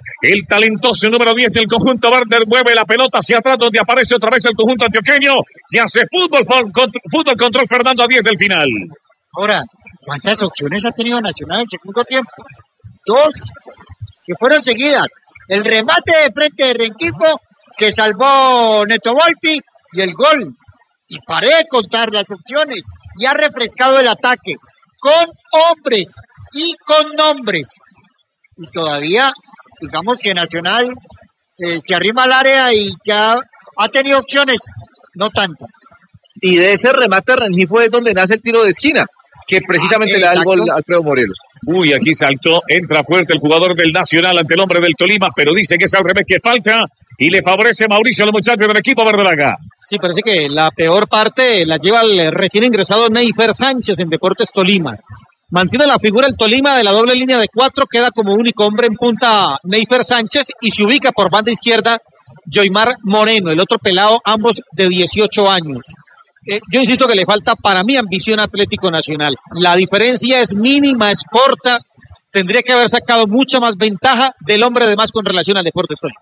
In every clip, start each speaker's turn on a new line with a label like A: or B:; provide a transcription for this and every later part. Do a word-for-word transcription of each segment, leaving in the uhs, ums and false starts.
A: El talentoso número diez del conjunto verde mueve la pelota hacia atrás, donde aparece otra vez el conjunto antioqueño, que hace fútbol, fútbol control Fernando a diez del final.
B: Ahora, ¿cuántas opciones ha tenido Nacional en el segundo tiempo? Dos, que fueron seguidas. El remate de frente de Rengifo, que salvó Neto Volpi, y el gol. Y paré de contar las opciones. Y ha refrescado el ataque con hombres y con nombres. Y todavía, digamos que Nacional eh, se arrima al área y ya ha tenido opciones, no tantas.
C: Y de ese remate Rengifo es donde nace el tiro de esquina, que precisamente ah, le da el gol a Alfredo Morelos.
A: Uy, aquí saltó, entra fuerte el jugador del Nacional ante el hombre del Tolima, pero dice que es al revés, que falta, y le favorece Mauricio a los muchachos del equipo verdolaga.
D: Sí, parece que la peor parte la lleva el recién ingresado Neifer Sánchez en Deportes Tolima. Mantiene la figura el Tolima de la doble línea de cuatro, queda como único hombre en punta Neifer Sánchez y se ubica por banda izquierda Joymar Moreno, el otro pelado, ambos de dieciocho años. Eh, yo insisto que le falta para mí ambición Atlético Nacional. La diferencia es mínima, es corta. Tendría que haber sacado mucha más ventaja del hombre de más con relación al Deportes Tolima.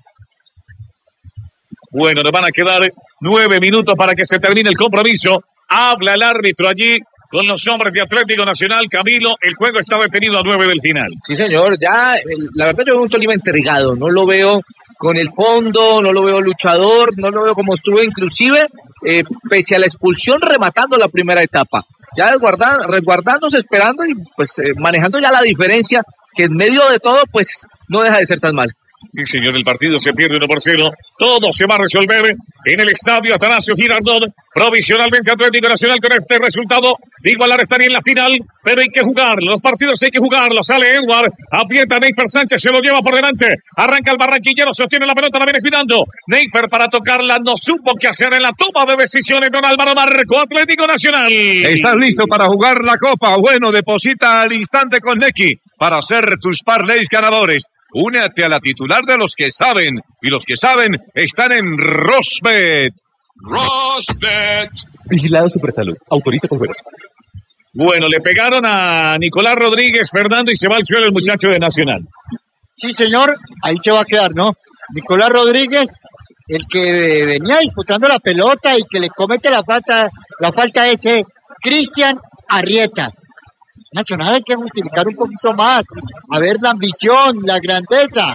A: Bueno, nos van a quedar nueve minutos para que se termine el compromiso. Habla el árbitro allí con los hombres de Atlético Nacional. Camilo, el juego está detenido a nueve del final.
C: Sí, señor. Ya, la verdad yo veo un Tolima entregado. No lo veo con el fondo, no lo veo luchador, no lo veo como estuvo inclusive, eh, pese a la expulsión, rematando la primera etapa. Ya resguardan, resguardándose, esperando y pues eh, manejando ya la diferencia, que en medio de todo, pues no deja de ser tan mal.
A: Sí, señor, el partido se pierde uno por cero. Todo se va a resolver en el estadio Atanasio Girardot. Provisionalmente Atlético Nacional con este resultado de igualar estaría en la final, pero hay que jugar. Los partidos hay que jugarlos. Sale Edward, aprieta Neifer Sánchez, se lo lleva por delante. Arranca el barranquillero, sostiene la pelota, la viene cuidando. Neifer para tocarla, no supo qué hacer en la toma de decisiones. Don Álvaro Marco, Atlético Nacional.
E: ¿Estás listo para jugar la Copa? Bueno, deposita al instante con Nequi para hacer tus parlays ganadores. Únete a la titular de los que saben, y los que saben están en Rosbet.
F: Rosbet.
G: Vigilado Supersalud. Autoriza con juegos.
A: Bueno, le pegaron a Nicolás Rodríguez, Fernando, y se va al suelo el muchacho de Nacional.
B: Sí, señor, ahí se va a quedar, ¿no? Nicolás Rodríguez, el que venía disputando la pelota y que le comete la falta, la falta a ese Cristian Arrieta. Nacional hay que justificar un poquito más, a ver la ambición, la grandeza.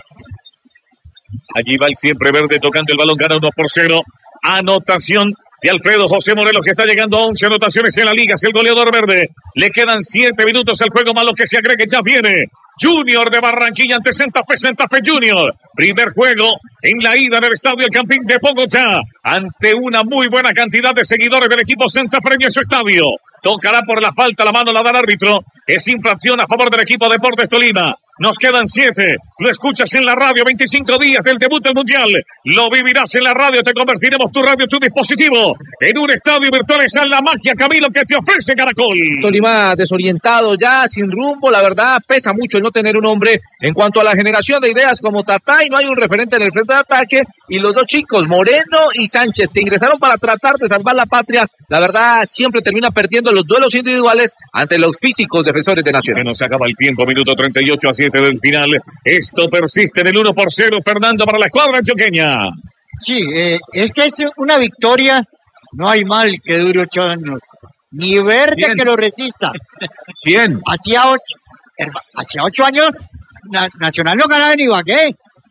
A: Allí va el siempre verde tocando el balón, gana uno por cero. Anotación de Alfredo José Morelos, que está llegando a once anotaciones en la liga, es el goleador verde. Le quedan siete minutos al juego, más lo que se agregue, ya viene Junior de Barranquilla ante Santa Fe, Santa Fe Junior. Primer juego en la ida del estadio El Campín de Bogotá, ante una muy buena cantidad de seguidores del equipo santafreño en su estadio. Tocará por la falta, la mano la da el árbitro. Es infracción a favor del equipo Deportes Tolima. Nos quedan siete. Lo escuchas en la radio, veinticinco días del debut del Mundial. Lo vivirás en la radio, te convertiremos tu radio, tu dispositivo, en un estadio virtual. Esa es la magia, Camilo, que te ofrece Caracol.
C: Tolima desorientado ya, sin rumbo, la verdad pesa mucho el no tener un hombre en cuanto a la generación de ideas como Tatá, y no hay un referente en el frente de ataque. Y los dos chicos, Moreno y Sánchez, que ingresaron para tratar de salvar la patria, la verdad siempre termina perdiendo los duelos individuales ante los físicos defensores de Nacional.
A: Se nos acaba el tiempo, minuto treinta y ocho a siete del final. Esto persiste en el uno por cero, Fernando, para la escuadra antioqueña.
B: Sí, eh, esta es una victoria. No hay mal que dure ocho años, ni verde cien. Que lo resista.
E: cien.
B: Hacía ocho, hacía ocho años na, Nacional no ganaba en Ibagué.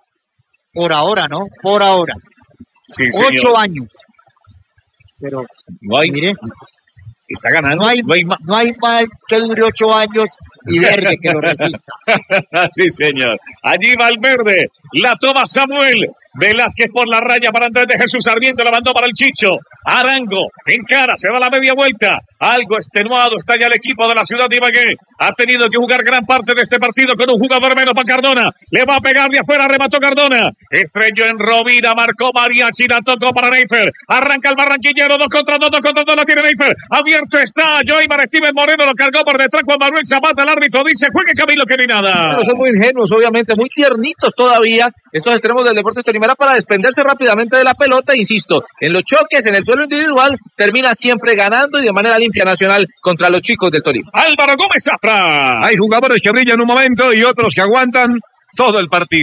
B: Por ahora, ¿no? Por ahora.
A: Sí,
B: ocho
A: señor.
B: años. Pero,
A: no hay,
B: mire,
A: está ganando.
B: No hay,
A: no, hay
B: ma- no hay mal que dure ocho años y verde que lo resista.
A: Sí, señor. Allí va el verde. La toma Samuel Velázquez por la raya para Andrés de Jesús Sarmiento. La mandó para el Chicho. Arango encara, se da la media vuelta. Algo extenuado está ya el equipo de la ciudad de Ibagué. Ha tenido que jugar gran parte de este partido con un jugador menos para Cardona. Le va a pegar de afuera, remató Cardona. Estrelló en Rovira, marcó Mariachi, la tocó para Neifer. Arranca el barranquillero, dos contra dos, dos contra dos, la tiene Neifer. Abierto está Joymar Steven Moreno, lo cargó por detrás Juan Manuel Zapata. El árbitro dice, juegue Camilo, que ni nada.
C: Pero son muy ingenuos, obviamente, muy tiernitos todavía estos extremos del Deportes Tolima para desprenderse rápidamente de la pelota. Insisto, en los choques, en el duelo individual, termina siempre ganando y de manera limpia Nacional contra los chicos del Tolima.
A: Álvaro Gómez Zafra.
E: Hay jugadores que brillan un momento y otros que aguantan todo el partido.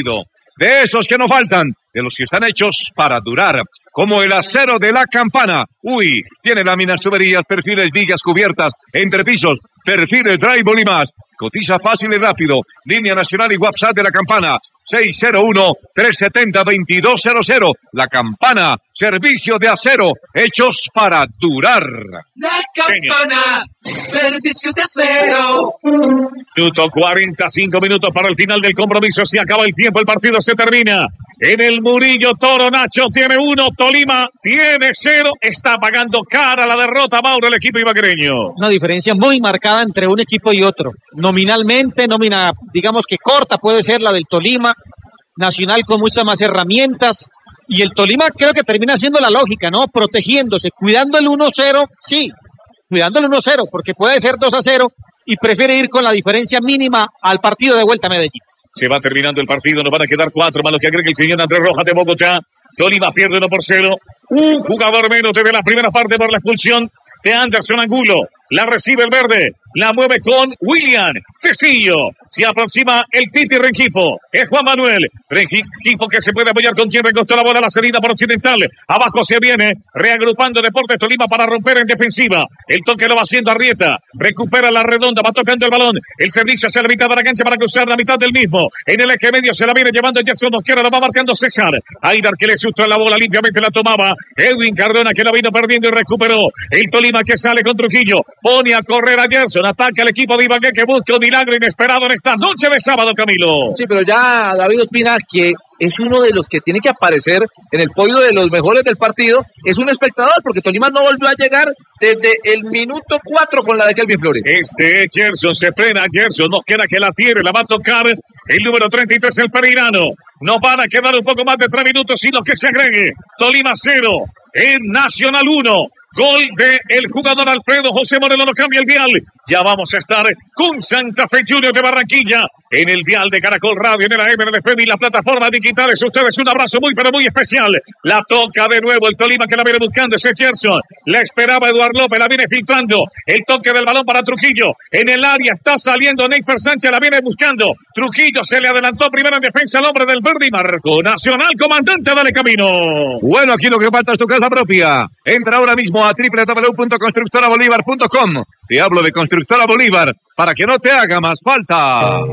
E: de esos que no faltan, de los que están hechos para durar, como el acero de la Campana. Uy, tiene láminas, tuberías, perfiles, vigas, cubiertas, entrepisos, perfiles, drywall y más. Cotiza fácil y rápido. Línea nacional y WhatsApp de la Campana. seis cero uno, tres siete cero, dos dos cero cero. La Campana, servicio de acero, hechos para durar.
F: La Campana, servicio de acero.
A: Minuto cuarenta y cinco minutos para el final del compromiso. Se acaba el tiempo, el partido se termina. En el Murillo Toro, Nacho tiene uno, Tolima tiene cero. Está pagando cara la derrota, Mauro, el equipo ibaguereño.
D: Una diferencia muy marcada entre un equipo y otro. Nominalmente, nómina, digamos que corta puede ser la del Tolima. Nacional con muchas más herramientas. Y el Tolima creo que termina siendo la lógica, ¿no? Protegiéndose, cuidando el uno cero, sí. Cuidando el uno cero, porque puede ser dos a cero. Y prefiere ir con la diferencia mínima al partido de vuelta a Medellín.
A: Se va terminando el partido, nos van a quedar cuatro, más lo que agrega el señor Andrés Rojas de Bogotá. Tolima pierde uno por cero. Un jugador menos desde la primera parte por la expulsión de Anderson Angulo. La recibe el verde, la mueve con William Tecillo. Se aproxima el Titi Rengifo. Es Juan Manuel Rengifo que se puede apoyar con quien recostó la bola a la salida por Occidental. Abajo se viene reagrupando Deportes Tolima para romper en defensiva. El toque lo va haciendo Arrieta. Recupera la redonda, va tocando el balón. El servicio hacia la mitad de la cancha para cruzar la mitad del mismo. En el eje medio se la viene llevando Gerson Mosquera, la va marcando César. Aidar que le sustró la bola, limpiamente la tomaba. Edwin Cardona que la vino perdiendo y recuperó. El Tolima que sale con Trujillo. Pone a correr a Gerson, ataca al equipo de Ibagué que busca un milagro inesperado en esta noche de sábado, Camilo.
C: Sí, pero ya David Ospina, que es uno de los que tiene que aparecer en el podio de los mejores del partido, es un espectador, porque Tolima no volvió a llegar desde el minuto cuatro con la de Kelvin Flores.
A: Este Gerson se frena, Gerson nos queda que la tiene, la va a tocar el número treinta y tres, el pereirano. Nos van a quedar un poco más de tres minutos y lo que se agregue. Tolima cero, en Nacional uno. Gol de el jugador Alfredo José Moreno, no cambia el dial. Ya vamos a estar con Santa Fe Junior de Barranquilla en el dial de Caracol Radio, en el A M de F M y la plataforma digitales. Ustedes un abrazo muy pero muy especial. La toca de nuevo el Tolima que la viene buscando, ese Gerson. La esperaba Eduardo López, la viene filtrando. El toque del balón para Trujillo. En el área está saliendo Neyfer Sánchez, la viene buscando. Trujillo se le adelantó primero en defensa al hombre del verde y marcó Nacional, comandante, dale camino.
E: Bueno, aquí lo que falta es tu casa propia. Entra ahora mismo a doble u doble u doble u punto constructora bolívar punto com. Te hablo de Constructora Bolívar para que no te haga más falta.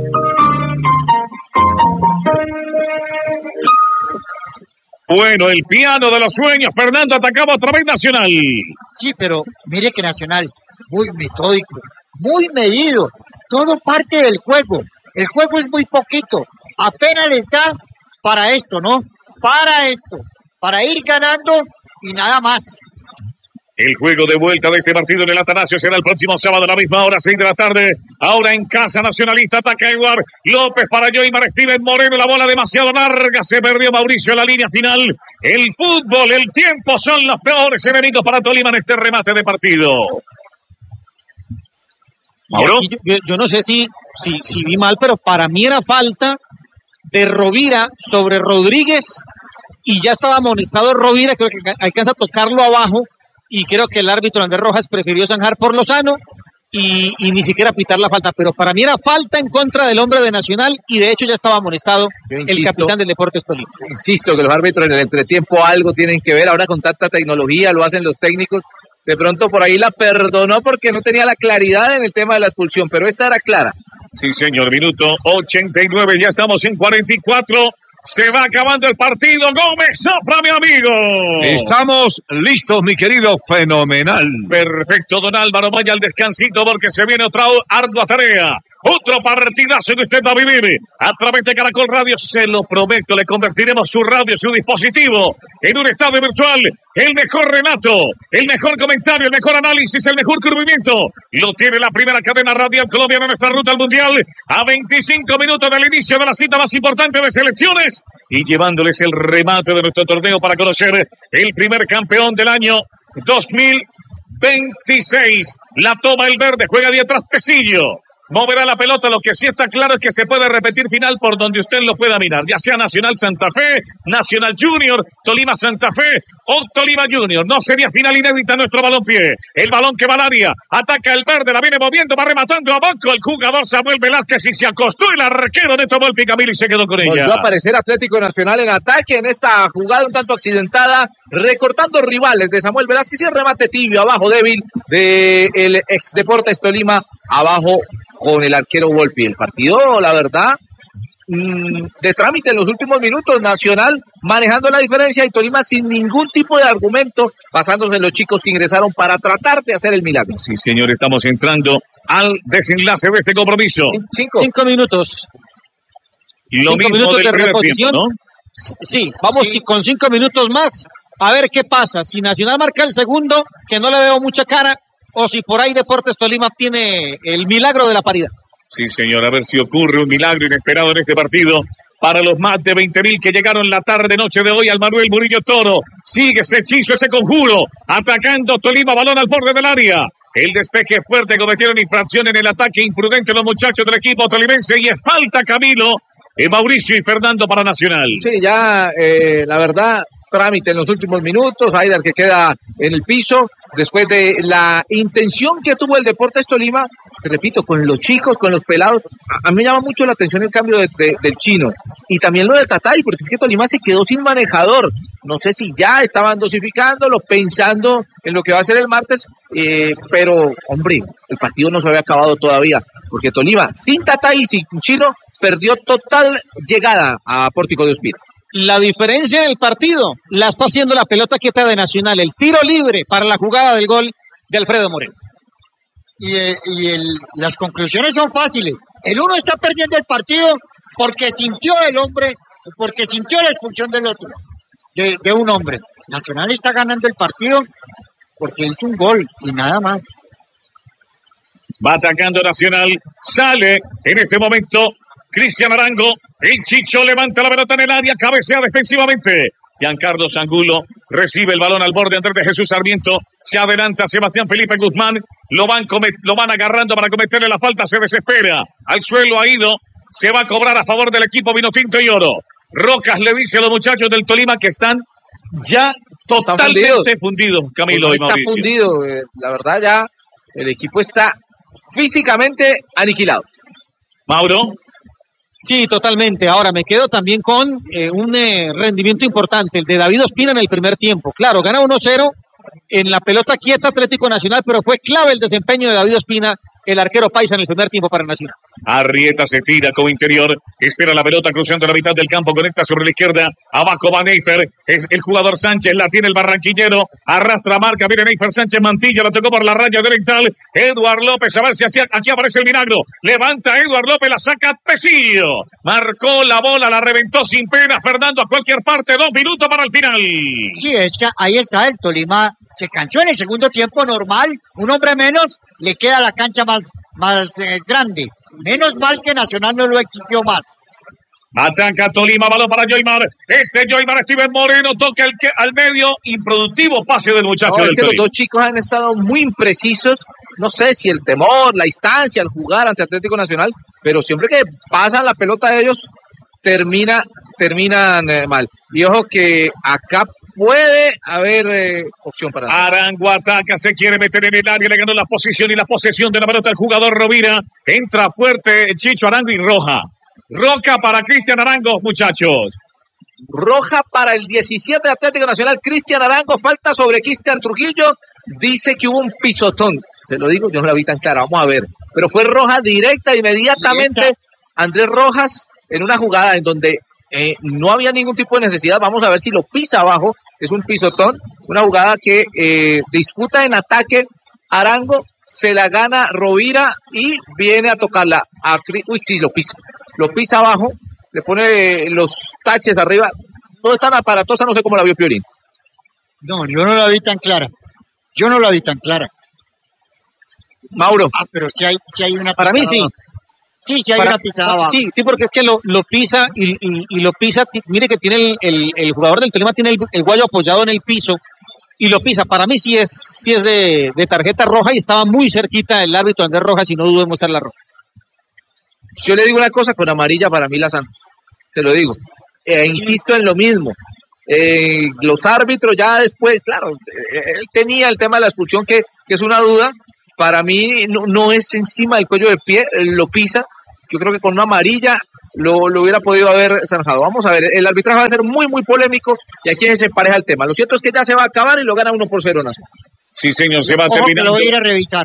A: Bueno, el piano de los sueños, Fernando atacaba otra vez Nacional.
B: Sí, pero mire que Nacional, muy metódico, muy medido, todo parte del juego. El juego es muy poquito, apenas les da para esto, ¿no? Para esto, para ir ganando y nada más.
A: El juego de vuelta de este partido en el Atanasio será el próximo sábado a la misma hora, seis de la tarde. Ahora en casa Nacionalista, ataca Eduard López para Joymar Steven Moreno. La bola demasiado larga, se perdió Mauricio en la línea final. El fútbol, el tiempo son los peores enemigos para Tolima en este remate de partido.
D: Mauro. Yo, yo, yo no sé si, si, si vi mal, pero para mí era falta de Rovira sobre Rodríguez y ya estaba amonestado Rovira, creo que alcanza a tocarlo abajo. Y creo que el árbitro Andrés Rojas prefirió zanjar por Lozano y, y ni siquiera pitar la falta. Pero para mí era falta en contra del hombre de Nacional y de hecho ya estaba amonestado insisto, el capitán del Deportes Tolima.
C: Insisto que los árbitros en el entretiempo algo tienen que ver. Ahora con tanta tecnología lo hacen los técnicos. De pronto por ahí la perdonó porque no tenía la claridad en el tema de la expulsión. Pero esta era clara.
A: Sí, señor. Minuto ochenta y nueve. Ya estamos en cuarenta y cuatro. Se va acabando el partido. Gómez Zafra, mi amigo.
E: Estamos listos, mi querido Fenomenal.
A: Perfecto, don Álvaro. Vaya al descansito porque se viene otra ardua tarea. Otro partidazo que usted va a vivir a través de Caracol Radio. Se lo prometo, le convertiremos su radio, su dispositivo en un estadio virtual. El mejor relato, el mejor comentario, el mejor análisis, el mejor cubrimiento. Lo tiene la primera cadena radial colombiana en nuestra ruta al Mundial. A veinticinco minutos del inicio de la cita más importante de selecciones. Y llevándoles el remate de nuestro torneo para conocer el primer campeón del año dos mil veintiséis. La toma el verde, juega detrás Tecillo. moverá la pelota. Lo que sí está claro es que se puede repetir final por donde usted lo pueda mirar, ya sea Nacional Santa Fe, Nacional Junior, Tolima Santa Fe o Tolima Junior. No sería final inédita nuestro balompié. El balón que va al área, ataca el verde, la viene moviendo, va rematando a Banco el jugador Samuel Velázquez y se acostó el arquero Neto Volpi, Camilo, y se quedó con ella.
C: Volvió a aparecer Atlético Nacional en ataque en esta jugada un tanto accidentada, recortando rivales de Samuel Velázquez y el remate tibio abajo débil de el ex Deportes Tolima abajo con el arquero Volpi. El partido, la verdad, de trámite en los últimos minutos, Nacional manejando la diferencia y Tolima sin ningún tipo de argumento, basándose en los chicos que ingresaron para tratar de hacer el milagro.
A: Sí, señor, estamos entrando al desenlace de este compromiso.
C: Cinco,
D: Cinco minutos.
A: Lo
D: cinco
A: mismo
D: minutos
A: del
D: de
A: primer
D: reposición.
A: tiempo, ¿no?
D: Sí, vamos
B: Sí.
D: con cinco minutos más a ver qué pasa. Si Nacional marca el segundo, que no le veo mucha cara, o si por ahí Deportes Tolima tiene el milagro de la paridad.
A: Sí, señor, a ver si ocurre un milagro inesperado en este partido para los más de veinte mil que llegaron la tarde-noche de hoy al Manuel Murillo Toro. Sigue ese hechizo, ese conjuro, atacando Tolima, balón al borde del área. El despeje fuerte, cometieron infracción en el ataque imprudente los muchachos del equipo tolimense y es falta, Camilo, eh, Mauricio y Fernando para Nacional.
C: Sí, ya eh, la verdad, trámite en los últimos minutos, Aidar que queda en el piso, después de la intención que tuvo el Deportes Tolima, te repito, con los chicos, con los pelados, a, a mí me llama mucho la atención el cambio de, de, del chino, y también lo de Tatay, porque es que Tolima se quedó sin manejador, no sé si ya estaban dosificándolo, pensando en lo que va a ser el martes, eh, pero hombre, el partido no se había acabado todavía, porque Tolima, sin Tatay y sin chino, perdió total llegada a Pórtico de Ospina.
D: La diferencia en el partido la está haciendo la pelota quieta de Nacional, el tiro libre para la jugada del gol de Alfredo Moreno.
B: Y, eh, y el, las conclusiones son fáciles. El uno está perdiendo el partido porque sintió el hombre, porque sintió la expulsión del otro, de, de un hombre. Nacional está ganando el partido porque hizo un gol y nada más.
A: Va atacando Nacional, sale en este momento Cristian Arango, el Chicho levanta la pelota en el área, cabecea defensivamente. Giancarlo Sangulo recibe el balón al borde Andrés de Jesús Sarmiento, se adelanta Sebastián Felipe Guzmán, lo van, lo van agarrando para cometerle la falta, se desespera, al suelo ha ido, se va a cobrar a favor del equipo Vinotinto y Oro. Rocas le dice a los muchachos del Tolima que están ya totalmente fundidos, fundidos Camilo
C: no
A: y Mauricio.
C: Está fundido, eh, la verdad ya el equipo está físicamente aniquilado.
A: Mauro.
D: Sí, totalmente. Ahora me quedo también con eh, un eh, rendimiento importante, el de David Ospina en el primer tiempo. Claro, gana uno cero en la pelota quieta Atlético Nacional, pero fue clave el desempeño de David Ospina, el arquero paisa en el primer tiempo para Nacional.
A: Arrieta se tira como interior, espera la pelota cruzando la mitad del campo, conecta sobre la izquierda, abajo va Neifer, es el jugador Sánchez, la tiene el barranquillero, arrastra marca, viene Neifer Sánchez, Mantilla, la tocó por la raya directal, Eduard López, a ver si hacia, aquí aparece el milagro, levanta Eduard López, la saca Tecillo, marcó la bola, la reventó sin pena, Fernando a cualquier parte, dos minutos para el final.
B: Sí, es que ahí está, el Tolima se cansó en el segundo tiempo normal, un hombre menos, le queda la cancha más, más eh, grande. Menos mal que Nacional no lo exigió más.
A: Ataca Tolima, balón para Joymar. Este Joymar, Steven Moreno, toca el que, al medio, improductivo pase del muchacho
C: no,
A: del
C: es que
A: Tolima.
C: Los dos chicos han estado muy imprecisos. No sé si el temor, la instancia, el jugar ante Atlético Nacional, pero siempre que pasan la pelota de ellos, termina, terminan eh, mal. Y ojo que acá puede haber eh, opción para
A: nosotros. Arango ataca, se quiere meter en el área, le ganó la posición y la posesión de la pelota al jugador Rovira. Entra fuerte el Chicho Arango y roja. Roja para Cristian Arango, muchachos.
C: Roja para el diecisiete de Atlético Nacional, Cristian Arango, falta sobre Cristian Trujillo. Dice que hubo un pisotón. Se lo digo, yo no la vi tan clara, vamos a ver. Pero fue roja directa inmediatamente. Directa. Andrés Rojas en una jugada en donde eh, no había ningún tipo de necesidad. Vamos a ver si lo pisa abajo. Es un pisotón, una jugada que eh, disputa en ataque Arango, se la gana Rovira y viene a tocarla. A, uy, sí, lo pisa. Lo pisa abajo, le pone los taches arriba. Todo está aparatosa, no sé cómo la vio Piorín.
B: No, yo no la vi tan clara. Yo no la vi tan clara.
C: Mauro.
B: Ah, pero sí hay, sí hay una
D: Para mí sí.
B: Sí, sí hay
D: Para,
B: una pisada abajo.
D: Sí, sí, porque es que lo, lo pisa y, y, y lo pisa. Mire que tiene el, el, el jugador del Tolima tiene el, el guayo apoyado en el piso y lo pisa. Para mí sí es, sí es de, de tarjeta roja y estaba muy cerquita el árbitro Andrés Rojas y no dudo en mostrar la roja.
C: Yo le digo una cosa, con amarilla para mí la Santa, se lo digo. E insisto en lo mismo. Eh, los árbitros ya después, claro, eh, él tenía el tema de la expulsión que, que es una duda. Para mí no, no es encima del cuello del pie, lo pisa. Yo creo que con una amarilla lo, lo hubiera podido haber zanjado. Vamos a ver, el arbitraje va a ser muy, muy polémico y aquí se pareja el tema. Lo cierto es que ya se va a acabar y lo gana uno por cero Nacional.
A: Sí, señor, se va
B: Ojo,
A: terminando.
B: que lo voy a ir a revisar.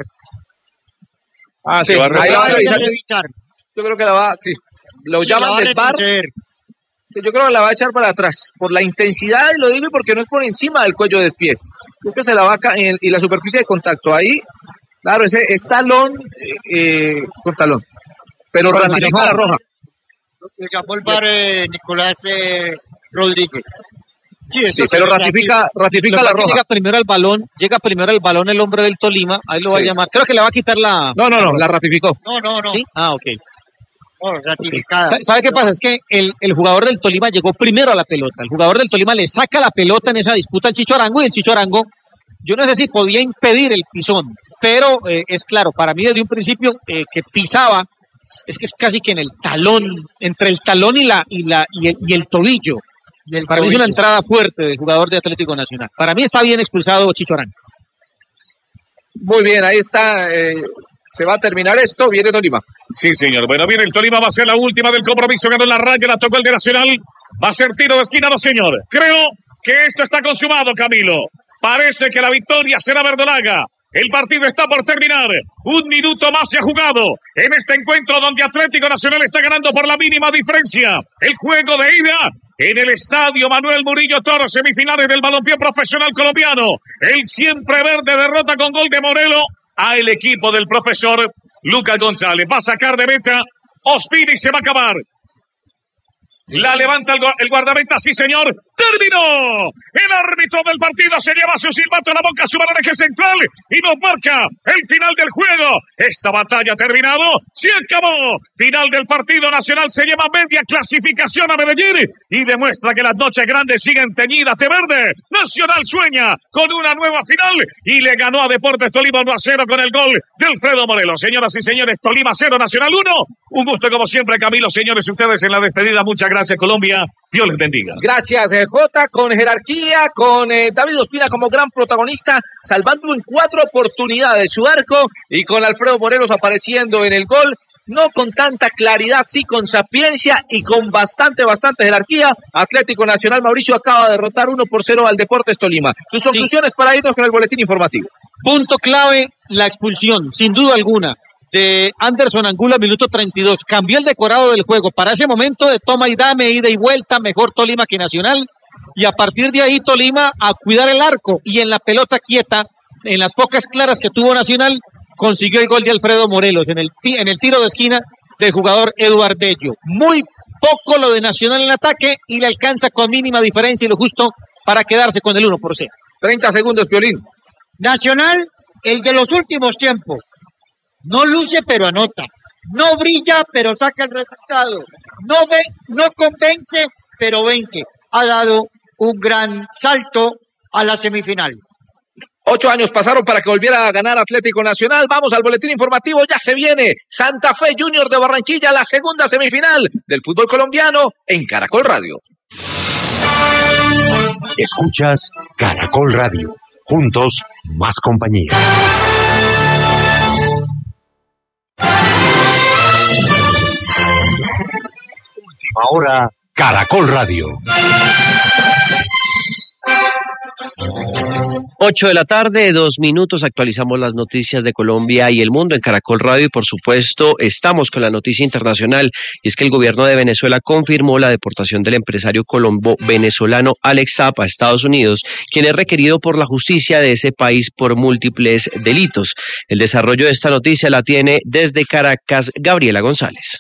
A: Ah,
C: Sí,
A: se va a
C: ahí
B: Lo
C: va a
B: voy a ir a
C: revisar.
B: revisar.
C: Yo creo que la va, sí, lo
B: Sí, la
C: llaman
B: va a
C: del bar.
B: retroceder.
C: Sí, yo creo que la va a echar para atrás, por la intensidad, y lo digo porque no es por encima del cuello del pie. Creo que se la va a ca- en- y la superficie de contacto ahí, claro, ese es talón eh, eh, con talón. Pero
B: Con
C: ratifica
B: manejón.
C: la roja.
B: Lo llamó el bar eh, Nicolás eh, Rodríguez. Sí, eso
C: Sí,
B: se
C: pero
B: ve
C: ratifica,
D: Lo
C: ratifica
D: que
C: la
D: pasa es que
C: roja.
D: llega primero al balón, llega primero al balón el hombre del Tolima, ahí lo va
C: Sí.
D: a llamar. Creo que le va a quitar la...
C: No, no, no, la ratificó.
B: así. No, no, no.
D: ¿Sí? Ah, ok.
B: no, ratificada.
D: Sa- ¿Sabe qué pasa? Es que el, el jugador del Tolima llegó primero a la pelota. El jugador del Tolima le saca la pelota en esa disputa al Chicho Arango y el Chicho Arango, yo no sé si podía impedir el pisón, pero eh, es claro, para mí desde un principio eh, que pisaba, es que es casi que en el talón, entre el talón y la y la y el, y el tobillo.
B: Del
D: Para mí es una
B: tobillo.
D: entrada fuerte del jugador de Atlético Nacional. Para mí está bien expulsado Chicho Arango.
C: Muy bien, ahí está. eh, se va a terminar esto. Viene Tolima.
A: Sí, señor. Bueno, viene el Tolima, va a ser la última del compromiso. Ganó la raya, la tocó el de Nacional. Va a ser tiro de esquina, no, señor. Creo que esto está consumado, Camilo. Parece que la victoria será verdolaga. El partido está por terminar. Un minuto más se ha jugado en este encuentro donde Atlético Nacional está ganando por la mínima diferencia. El juego de ida en el estadio Manuel Murillo Toro, semifinales del balompié profesional colombiano. El siempre verde derrota con gol de Morelo a el equipo del profesor Lucas González. Va a sacar de meta Ospina y se va a acabar. La levanta el, gu- el guardameta, sí señor. ¡Terminó! El árbitro del partido se lleva su silbato a la boca, su balón eje central y nos marca el final del juego. Esta batalla ha terminado, se acabó. Final del partido. Nacional se lleva media clasificación a Medellín y demuestra que las noches grandes siguen teñidas de verde. Nacional sueña con una nueva final y le ganó a Deportes Tolima uno a cero con el gol de Alfredo Morelos. Señoras y señores, Tolima cero, Nacional uno. Un gusto como siempre, Camilo. Señores, ustedes en la despedida. Muchas gracias, Colombia. Dios les bendiga.
C: Gracias, eh, Jota, con jerarquía, con eh, David Ospina como gran protagonista, salvando en cuatro oportunidades su arco y con Alfredo Morelos apareciendo en el gol. No con tanta claridad, sí con sapiencia y con bastante, bastante jerarquía. Atlético Nacional, Mauricio, acaba de derrotar uno por cero al Deportes Tolima. Sus conclusiones para irnos con el boletín informativo.
D: Punto clave, la expulsión, sin duda alguna, de Anderson Angulo, minuto treinta y dos. Cambió el decorado del juego. Para ese momento de toma y dame, ida y vuelta, mejor Tolima que Nacional. Y a partir de ahí Tolima a cuidar el arco. Y en la pelota quieta, en las pocas claras que tuvo Nacional, consiguió el gol de Alfredo Morelos en el, ti- en el tiro de esquina del jugador Eduard Bello. Muy poco lo de Nacional en el ataque y le alcanza con mínima diferencia y lo justo para quedarse con el uno por cero.
C: treinta segundos, Piolín.
B: Nacional, el de los últimos tiempos. No luce, pero anota. No brilla, pero saca el resultado. No ve, no convence, pero vence. Ha dado un gran salto a la semifinal.
C: Ocho años pasaron para que volviera a ganar Atlético Nacional. Vamos al boletín informativo. Ya se viene Santa Fe Junior de Barranquilla, la segunda semifinal del fútbol colombiano en Caracol Radio.
H: Escuchas Caracol Radio. Juntos, más compañía. Última hora, Caracol Radio.
I: Ocho de la tarde, dos minutos, actualizamos las noticias de Colombia y el mundo en Caracol Radio y por supuesto estamos con la noticia internacional y es que el gobierno de Venezuela confirmó la deportación del empresario colombo-venezolano Alex Saab a Estados Unidos, quien es requerido por la justicia de ese país por múltiples delitos. El desarrollo de esta noticia la tiene desde Caracas Gabriela González.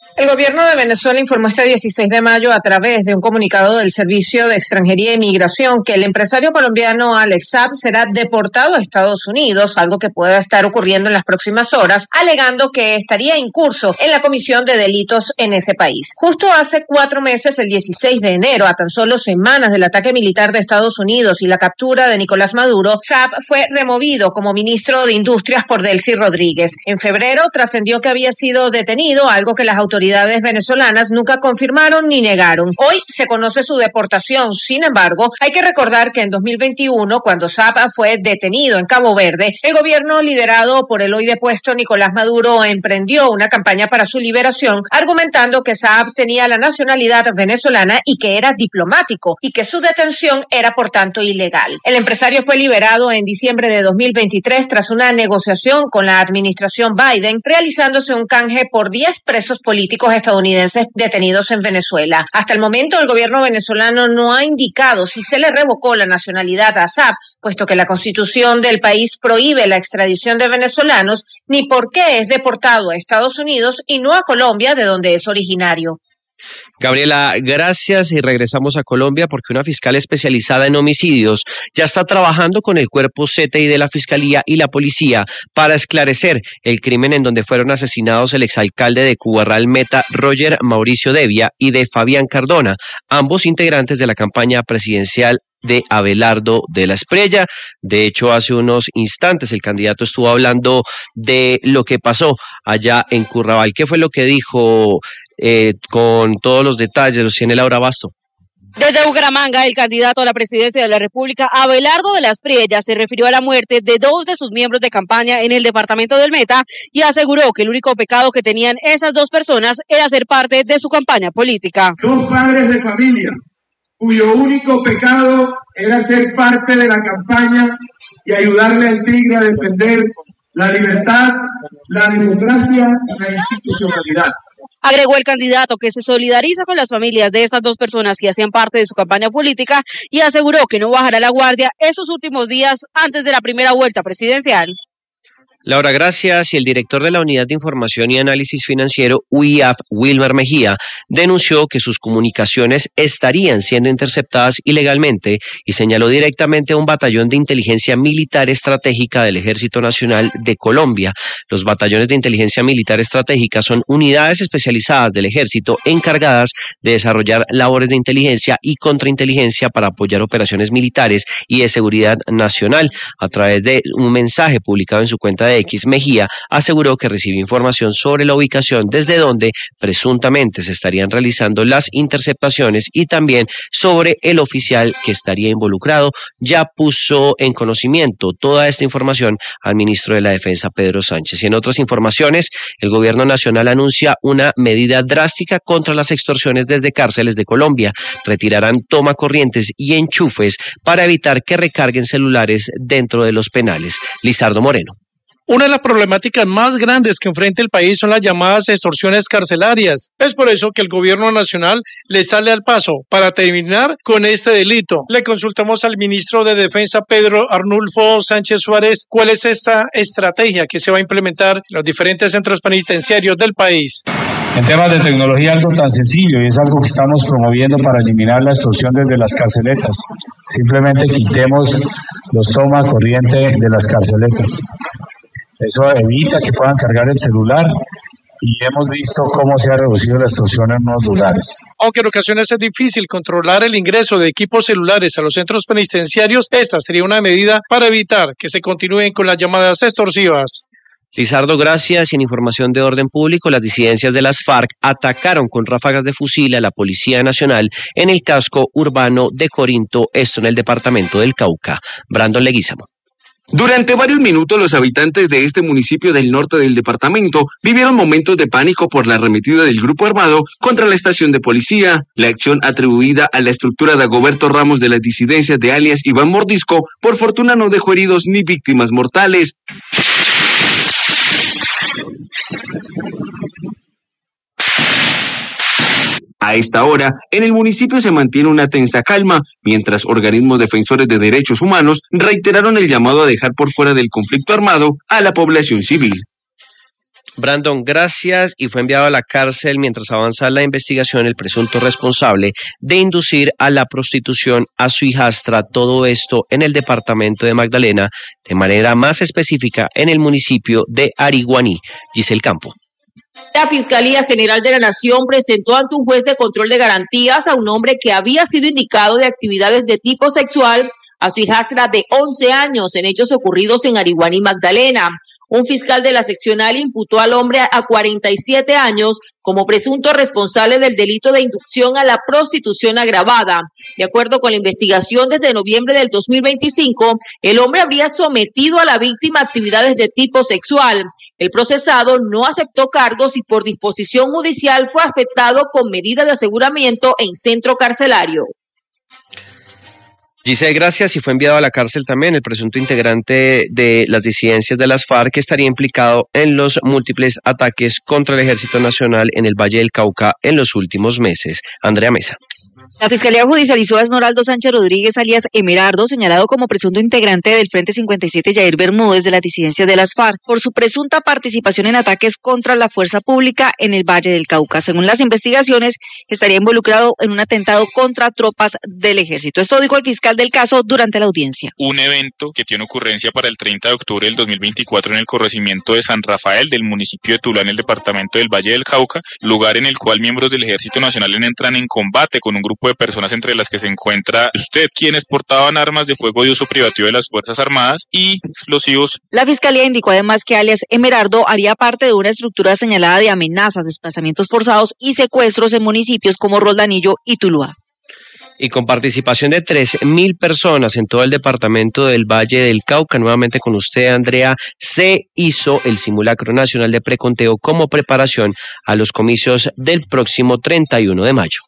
J: El gobierno de Venezuela informó este dieciséis de mayo a través de un comunicado del Servicio de Extranjería e Inmigración que el empresario colombiano Alex Saab será deportado a Estados Unidos, algo que pueda estar ocurriendo en las próximas horas, alegando que estaría incurso en la comisión de delitos en ese país. Justo hace cuatro meses, el dieciséis de enero, a tan solo semanas del ataque militar de Estados Unidos y la captura de Nicolás Maduro, Saab fue removido como ministro de Industrias por Delcy Rodríguez. En febrero trascendió que había sido detenido, algo que las autoridades autoridades venezolanas nunca confirmaron ni negaron. Hoy se conoce su deportación. Sin embargo, hay que recordar que en dos mil veintiuno, cuando Saab fue detenido en Cabo Verde, el gobierno liderado por el hoy depuesto Nicolás Maduro emprendió una campaña para su liberación, argumentando que Saab tenía la nacionalidad venezolana y que era diplomático y que su detención era por tanto ilegal. El empresario fue liberado en diciembre de dos mil veintitrés tras una negociación con la administración Biden, realizándose un canje por diez presos políticos estadounidenses detenidos en Venezuela. Hasta el momento, el gobierno venezolano no ha indicado si se le revocó la nacionalidad a Saab, puesto que la constitución del país prohíbe la extradición de venezolanos, ni por qué es deportado a Estados Unidos y no a Colombia, de donde es originario.
I: Gabriela, gracias y regresamos a Colombia porque una fiscal especializada en homicidios ya está trabajando con el cuerpo C T I de la Fiscalía y la Policía para esclarecer el crimen en donde fueron asesinados el exalcalde de Cubarral Meta, Roger Mauricio Devia, y de Fabián Cardona, ambos integrantes de la campaña presidencial de Abelardo de la Espriella. De hecho, hace unos instantes el candidato estuvo hablando de lo que pasó allá en Currabal. ¿Qué fue lo que dijo? Eh, con todos los detalles los tiene Laura Basto.
K: Desde Bucaramanga, el candidato a la presidencia de la República, Abelardo de la Espriella, se refirió a la muerte de dos de sus miembros de campaña en el departamento del Meta y aseguró que el único pecado que tenían esas dos personas era ser parte de su campaña política.
L: Dos padres de familia cuyo único pecado era ser parte de la campaña y ayudarle al Tigre a defender la libertad, la democracia y la institucionalidad.
K: Agregó el candidato que se solidariza con las familias de estas dos personas que hacían parte de su campaña política y aseguró que no bajará la guardia esos últimos días antes de la primera vuelta presidencial.
I: Laura, gracias. Y el director de la Unidad de Información y Análisis Financiero, U I A F, Wilmer Mejía, denunció que sus comunicaciones estarían siendo interceptadas ilegalmente y señaló directamente a un batallón de inteligencia militar estratégica del Ejército Nacional de Colombia. Los batallones de inteligencia militar estratégica son unidades especializadas del Ejército encargadas de desarrollar labores de inteligencia y contrainteligencia para apoyar operaciones militares y de seguridad nacional. A través de un mensaje publicado en su cuenta de X, Mejía aseguró que recibió información sobre la ubicación desde donde presuntamente se estarían realizando las interceptaciones y también sobre el oficial que estaría involucrado. Ya puso en conocimiento toda esta información al ministro de la Defensa, Pedro Sánchez. Y en otras informaciones, el gobierno nacional anuncia una medida drástica contra las extorsiones desde cárceles de Colombia. Retirarán tomacorrientes y enchufes para evitar que recarguen celulares dentro de los penales. Lizardo Moreno.
M: Una de las problemáticas más grandes que enfrenta el país son las llamadas extorsiones carcelarias. Es por eso que el gobierno nacional le sale al paso para terminar con este delito. Le consultamos al ministro de Defensa, Pedro Arnulfo Sánchez Suárez, cuál es esta estrategia que se va a implementar en los diferentes centros penitenciarios del país.
N: En temas de tecnología, algo tan sencillo y es algo que estamos promoviendo para eliminar la extorsión desde las carceletas. Simplemente quitemos los toma corriente de las carceletas. Eso evita que puedan cargar el celular y hemos visto cómo se ha reducido la extorsión en unos lugares.
M: Aunque en ocasiones es difícil controlar el ingreso de equipos celulares a los centros penitenciarios, esta sería una medida para evitar que se continúen con las llamadas extorsivas.
I: Lizardo, gracias. Y en información de orden público, las disidencias de las FARC atacaron con ráfagas de fusil a la Policía Nacional en el casco urbano de Corinto, esto en el departamento del Cauca. Brandon Leguízamo.
O: Durante varios minutos los habitantes de este municipio del norte del departamento vivieron momentos de pánico por la arremetida del grupo armado contra la estación de policía. La acción atribuida a la estructura de Dagoberto Ramos de las disidencias de alias Iván Mordisco, por fortuna no dejó heridos ni víctimas mortales. A esta hora, en el municipio se mantiene una tensa calma, mientras organismos defensores de derechos humanos reiteraron el llamado a dejar por fuera del conflicto armado a la población civil.
I: Brandon, gracias. Y fue enviado a la cárcel mientras avanza la investigación el presunto responsable de inducir a la prostitución a su hijastra. Todo esto en el departamento de Magdalena, de manera más específica en el municipio de Ariguaní. Giselle Campo.
P: La Fiscalía General de la Nación presentó ante un juez de control de garantías a un hombre que había sido indicado de actividades de tipo sexual a su hijastra de once años en hechos ocurridos en Ariguaní, Magdalena. Un fiscal de la seccional imputó al hombre a cuarenta y siete años como presunto responsable del delito de inducción a la prostitución agravada. De acuerdo con la investigación, desde noviembre del dos mil veinticinco, el hombre habría sometido a la víctima a actividades de tipo sexual. El procesado no aceptó cargos y por disposición judicial fue afectado con medidas de aseguramiento en centro carcelario.
I: Giselle, gracias. Y fue enviado a la cárcel también el presunto integrante de las disidencias de las FARC que estaría implicado en los múltiples ataques contra el Ejército Nacional en el Valle del Cauca en los últimos meses. Andrea Mesa.
Q: La Fiscalía judicializó a Esmeraldo Sánchez Rodríguez, alias Emerardo, señalado como presunto integrante del Frente cincuenta y siete Yair Bermúdez de la disidencia de las FARC, por su presunta participación en ataques contra la fuerza pública en el Valle del Cauca. Según las investigaciones, estaría involucrado en un atentado contra tropas del ejército. Esto dijo el fiscal del caso durante la audiencia.
R: Un evento que tiene ocurrencia para el treinta de octubre del dos mil veinticuatro en el corregimiento de San Rafael del municipio de Tuluá, en el departamento del Valle del Cauca, lugar en el cual miembros del Ejército Nacional entran en combate con un grupo de personas entre las que se encuentra usted, quienes portaban armas de fuego de uso privativo de las Fuerzas Armadas y explosivos.
Q: La Fiscalía indicó además que alias Emerardo haría parte de una estructura señalada de amenazas, desplazamientos forzados y secuestros en municipios como Roldanillo y Tuluá.
I: Y con participación de tres mil personas en todo el departamento del Valle del Cauca, nuevamente con usted, Andrea, se hizo el simulacro nacional de preconteo como preparación a los comicios del próximo treinta y uno de mayo.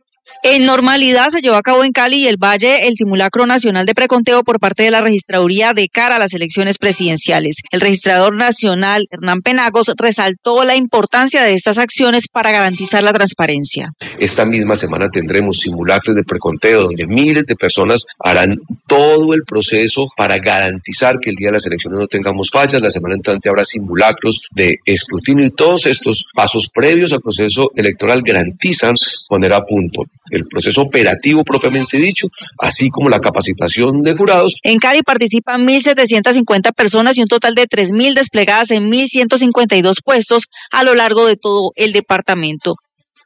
Q: En normalidad se llevó a cabo en Cali y el Valle el simulacro nacional de preconteo por parte de la registraduría de cara a las elecciones presidenciales. El registrador nacional, Hernán Penagos, resaltó la importancia de estas acciones para garantizar la transparencia.
S: Esta misma semana tendremos simulacros de preconteo donde miles de personas harán todo el proceso para garantizar que el día de las elecciones no tengamos fallas. La semana entrante habrá simulacros de escrutinio y todos estos pasos previos al proceso electoral garantizan poner a punto el proceso operativo propiamente dicho, así como la capacitación de jurados.
Q: En Cali participan mil setecientas cincuenta personas y un total de tres mil desplegadas en mil ciento cincuenta y dos puestos a lo largo de todo el departamento.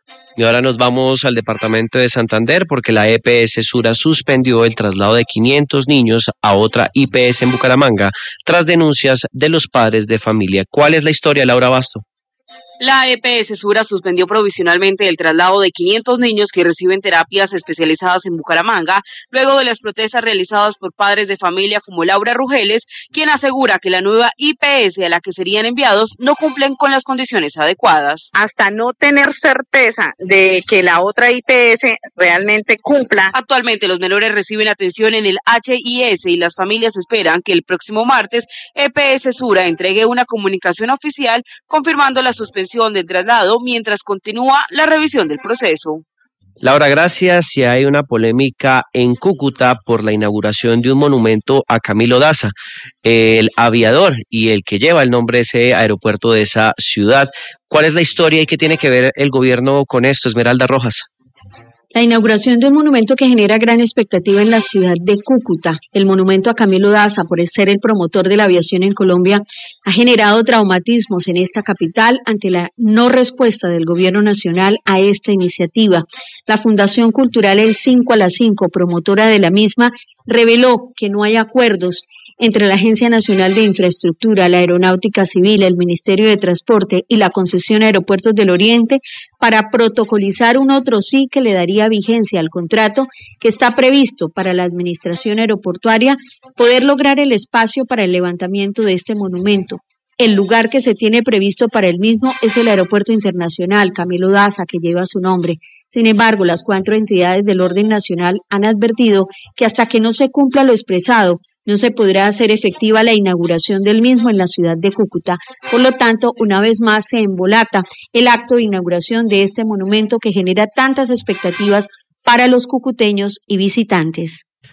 I: Y ahora nos vamos al departamento de Santander porque la E P S Sura suspendió el traslado de quinientos niños a otra I P S en Bucaramanga tras denuncias de los padres de familia. ¿Cuál es la historia, Laura Basto?
K: La E P S Sura suspendió provisionalmente el traslado de quinientos niños que reciben terapias especializadas en Bucaramanga, luego de las protestas realizadas por padres de familia como Laura Rugeles, quien asegura que la nueva I P S a la que serían enviados no cumplen con las condiciones adecuadas.
T: Hasta no tener certeza de que la otra I P S realmente cumpla.
K: Actualmente los menores reciben atención en el H I S y las familias esperan que el próximo martes E P S Sura entregue una comunicación oficial confirmando la suspensión del traslado mientras continúa la revisión del proceso.
I: Laura, gracias. Y hay una polémica en Cúcuta por la inauguración de un monumento a Camilo Daza, el aviador y el que lleva el nombre de ese aeropuerto de esa ciudad. ¿Cuál es la historia y qué tiene que ver el gobierno con esto, Esmeralda Rojas?
U: La inauguración de un monumento que genera gran expectativa en la ciudad de Cúcuta, el monumento a Camilo Daza, por ser el promotor de la aviación en Colombia, ha generado traumatismos en esta capital ante la no respuesta del gobierno nacional a esta iniciativa. La Fundación Cultural El cinco a las cinco, promotora de la misma, reveló que no hay acuerdos entre la Agencia Nacional de Infraestructura, la Aeronáutica Civil, el Ministerio de Transporte y la Concesión Aeropuertos del Oriente para protocolizar un otro sí que le daría vigencia al contrato que está previsto para la administración aeroportuaria poder lograr el espacio para el levantamiento de este monumento. El lugar que se tiene previsto para el mismo es el Aeropuerto Internacional Camilo Daza, que lleva su nombre. Sin embargo, las cuatro entidades del orden nacional han advertido que hasta que no se cumpla lo expresado, no se podrá hacer efectiva la inauguración del mismo en la ciudad de Cúcuta. Por lo tanto, una vez más se embolata el acto de inauguración de este monumento que genera tantas expectativas para los cucuteños y visitantes.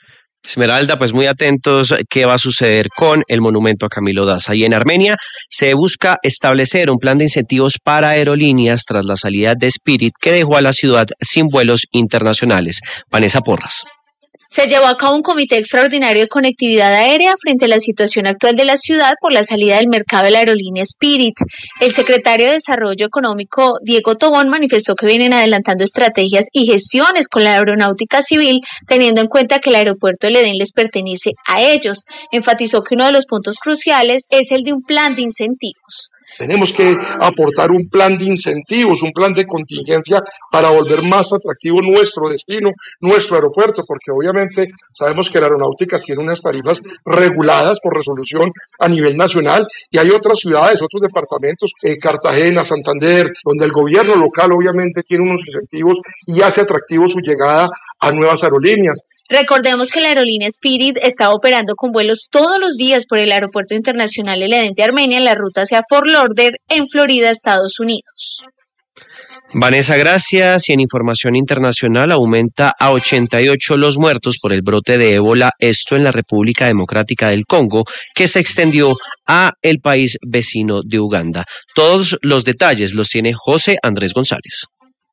I: Esmeralda, pues muy atentos qué va a suceder con el monumento a Camilo Daza. Y en Armenia se busca establecer un plan de incentivos para aerolíneas tras la salida de Spirit, que dejó a la ciudad sin vuelos internacionales. Vanessa Porras.
G: Se llevó a cabo un comité extraordinario de conectividad aérea frente a la situación actual de la ciudad por la salida del mercado de la aerolínea Spirit. El secretario de Desarrollo Económico, Diego Tobón, manifestó que vienen adelantando estrategias y gestiones con la aeronáutica civil, teniendo en cuenta que el aeropuerto del Edén les pertenece a ellos. Enfatizó que uno de los puntos cruciales es el de un plan de incentivos.
V: Tenemos que aportar un plan de incentivos, un plan de contingencia para volver más atractivo nuestro destino, nuestro aeropuerto, porque obviamente sabemos que la aeronáutica tiene unas tarifas reguladas por resolución a nivel nacional y hay otras ciudades, otros departamentos, eh, Cartagena, Santander, donde el gobierno local obviamente tiene unos incentivos y hace atractivo su llegada a nuevas aerolíneas.
G: Recordemos que la aerolínea Spirit está operando con vuelos todos los días por el Aeropuerto Internacional El Edén de Armenia en la ruta hacia Fort Lauderdale, en Florida, Estados Unidos.
I: Vanessa, gracias. Y en información internacional, aumenta a ochenta y ocho los muertos por el brote de ébola, esto en la República Democrática del Congo, que se extendió a el país vecino de Uganda. Todos los detalles los tiene José Andrés González.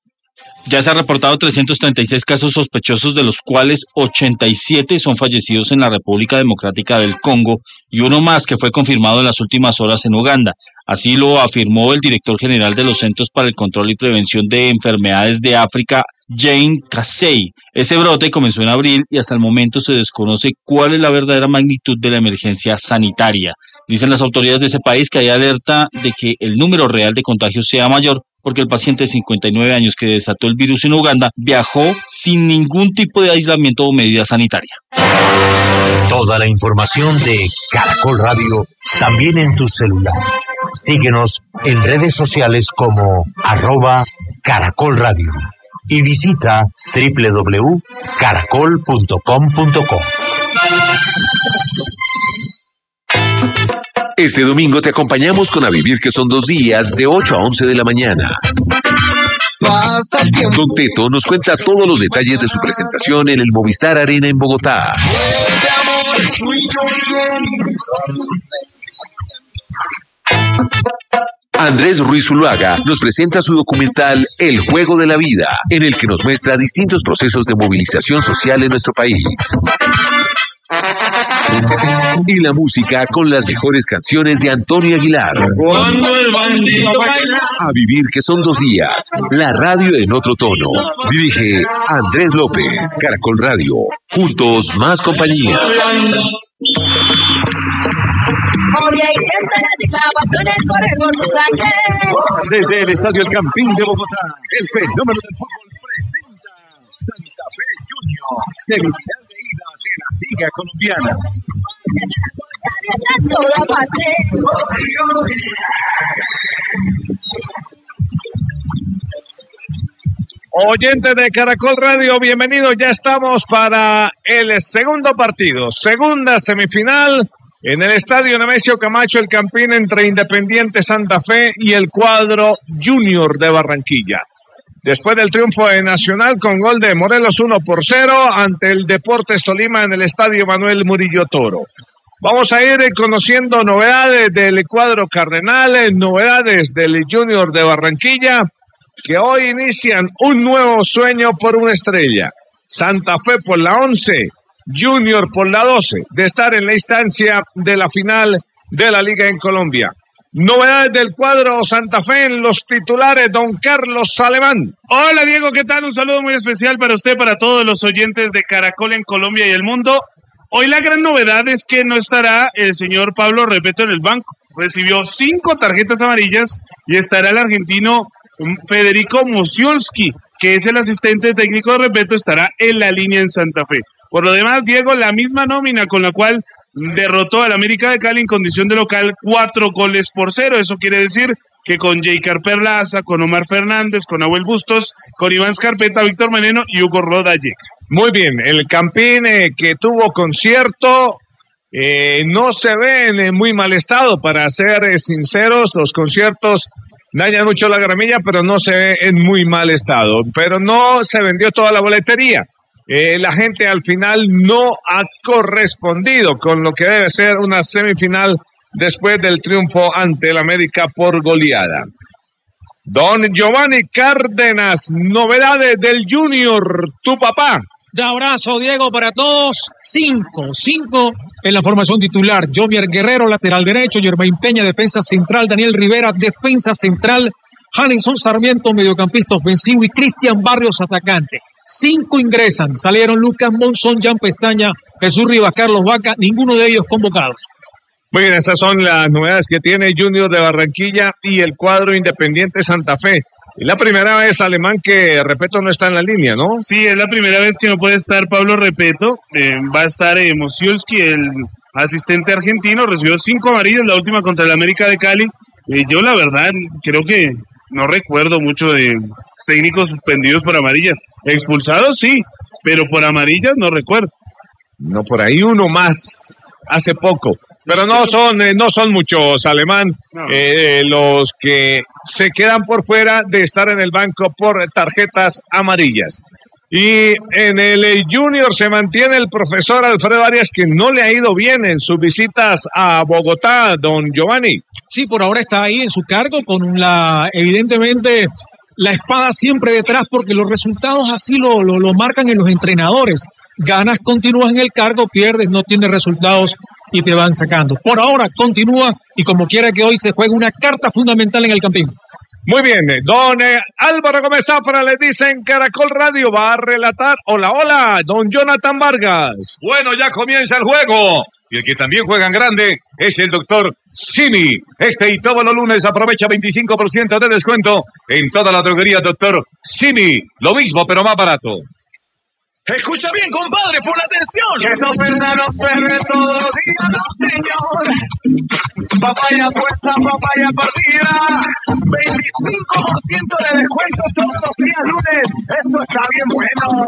W: Ya se han reportado trescientos treinta y seis casos sospechosos, de los cuales ochenta y siete son fallecidos en la República Democrática del Congo y uno más que fue confirmado en las últimas horas en Uganda. Así lo afirmó el director general de los Centros para el Control y Prevención de Enfermedades de África, Jane Casey. Ese brote comenzó en abril y hasta el momento se desconoce cuál es la verdadera magnitud de la emergencia sanitaria. Dicen las autoridades de ese país que hay alerta de que el número real de contagios sea mayor, porque el paciente de cincuenta y nueve años que desató el virus en Uganda viajó sin ningún tipo de aislamiento o medida sanitaria.
H: Toda la información de Caracol Radio también en tu celular. Síguenos en redes sociales como arroba Caracol Radio y visita doble u doble u doble u punto caracol punto com punto co.
X: Este domingo te acompañamos con A Vivir, que son dos días, de ocho a once de la mañana. Don Teto nos cuenta todos los detalles de su presentación en el Movistar Arena en Bogotá. Andrés Ruiz Zuluaga nos presenta su documental El Juego de la Vida, en el que nos muestra distintos procesos de movilización social en nuestro país. Y la música con las mejores canciones de Antonio Aguilar.
F: Cuando el bandido baila.
X: A Vivir, que son dos días. La radio en otro tono. Dirige Andrés López. Caracol Radio. Juntos, más compañía.
E: Desde el Estadio El Campín de Bogotá, el fenómeno del fútbol presenta Santa Fe Junior, semifinal de ida de la Liga Colombiana. Oyentes de Caracol Radio, bienvenidos. Ya estamos para el segundo partido, segunda semifinal en el Estadio Nemesio Camacho El Campín, entre Independiente Santa Fe y el cuadro Junior de Barranquilla. Después del triunfo de Nacional con gol de Morelos uno por cero ante el Deportes Tolima en el Estadio Manuel Murillo Toro. Vamos a ir conociendo novedades del cuadro cardenal, novedades del Junior de Barranquilla, que hoy inician un nuevo sueño por una estrella. Santa Fe por la once, Junior por la doce, de estar en la instancia de la final de la Liga en Colombia. Novedades del cuadro Santa Fe en los titulares, don Carlos Alemán.
Y: Hola Diego, ¿qué tal? Un saludo muy especial para usted, para todos los oyentes de Caracol en Colombia y el mundo. Hoy la gran novedad es que no estará el señor Pablo Repeto en el banco. Recibió cinco tarjetas amarillas y estará el argentino Federico Mosiolski, que es el asistente técnico de Repeto, estará en la línea en Santa Fe. Por lo demás, Diego, la misma nómina con la cual derrotó al América de Cali en condición de local, cuatro goles por cero. Eso quiere decir que con Jaycar Perlaza, con Omar Fernández, con Abuel Bustos, con Iván Scarpeta, Víctor Meneno y Hugo Roda llega.
E: Muy bien, el Campín eh, que tuvo concierto, eh, no se ve en eh, muy mal estado, para ser eh, sinceros. Los conciertos dañan mucho la gramilla, pero no se ve en muy mal estado. Pero no se vendió toda la boletería.
A: eh, la gente al final no ha correspondido con lo que debe ser una semifinal después del triunfo ante el América por goleada. Don Giovanni Cárdenas, novedades del Junior, tu papá.
B: De abrazo, Diego, para todos. Cinco, cinco en la formación titular. Jovier Guerrero, lateral derecho. Yermain Peña, defensa central. Daniel Rivera, defensa central. Hanison Sarmiento, mediocampista ofensivo. Y Cristian Barrios, atacante. Cinco ingresan. Salieron Lucas Monzón, Jan Pestaña, Jesús Rivas, Carlos Vaca. Ninguno de ellos convocados.
A: Muy bien, estas son las novedades que tiene Junior de Barranquilla y el cuadro Independiente Santa Fe. Es la primera vez, Alemán, que Repeto no está en la línea, ¿no?
Y: Sí, es la primera vez que no puede estar Pablo Repeto. Eh, va a estar eh, Mosiulski, el asistente argentino. Recibió cinco amarillas, la última contra el América de Cali. Eh, yo, la verdad, creo que no recuerdo mucho de técnicos suspendidos por amarillas. Expulsados, sí, pero por amarillas no recuerdo.
A: No, por ahí uno más hace poco. Pero no son, eh, no son muchos, Alemán, no. eh, los que se quedan por fuera de estar en el banco por tarjetas amarillas. Y en el eh, Junior se mantiene el profesor Alfredo Arias, que no le ha ido bien en sus visitas a Bogotá, don Giovanni.
B: Sí, por ahora está ahí en su cargo con la, evidentemente, la espada siempre detrás, porque los resultados así lo, lo, lo marcan en los entrenadores. Ganas, continúas en el cargo, pierdes, no tienes resultados y te van sacando. Por ahora continúa y como quiera que hoy se juegue una carta fundamental en el Campín.
A: Muy bien, don eh, Álvaro Gómez Zafra le dice en Caracol Radio, va a relatar. Hola, hola, don Jonathan Vargas.
E: Bueno, ya comienza el juego. Y el que también juega en grande es el doctor Simi. Este y todos los lunes aprovecha veinticinco por ciento de descuento en toda la droguería doctor Simi. Lo mismo, pero más barato.
C: Escucha bien, compadre, pon atención.
D: Que esta oferta no se ve todos los días, no, señor. Papaya puesta, papaya partida. veinticinco por ciento de descuento todos los días lunes. Eso está bien bueno.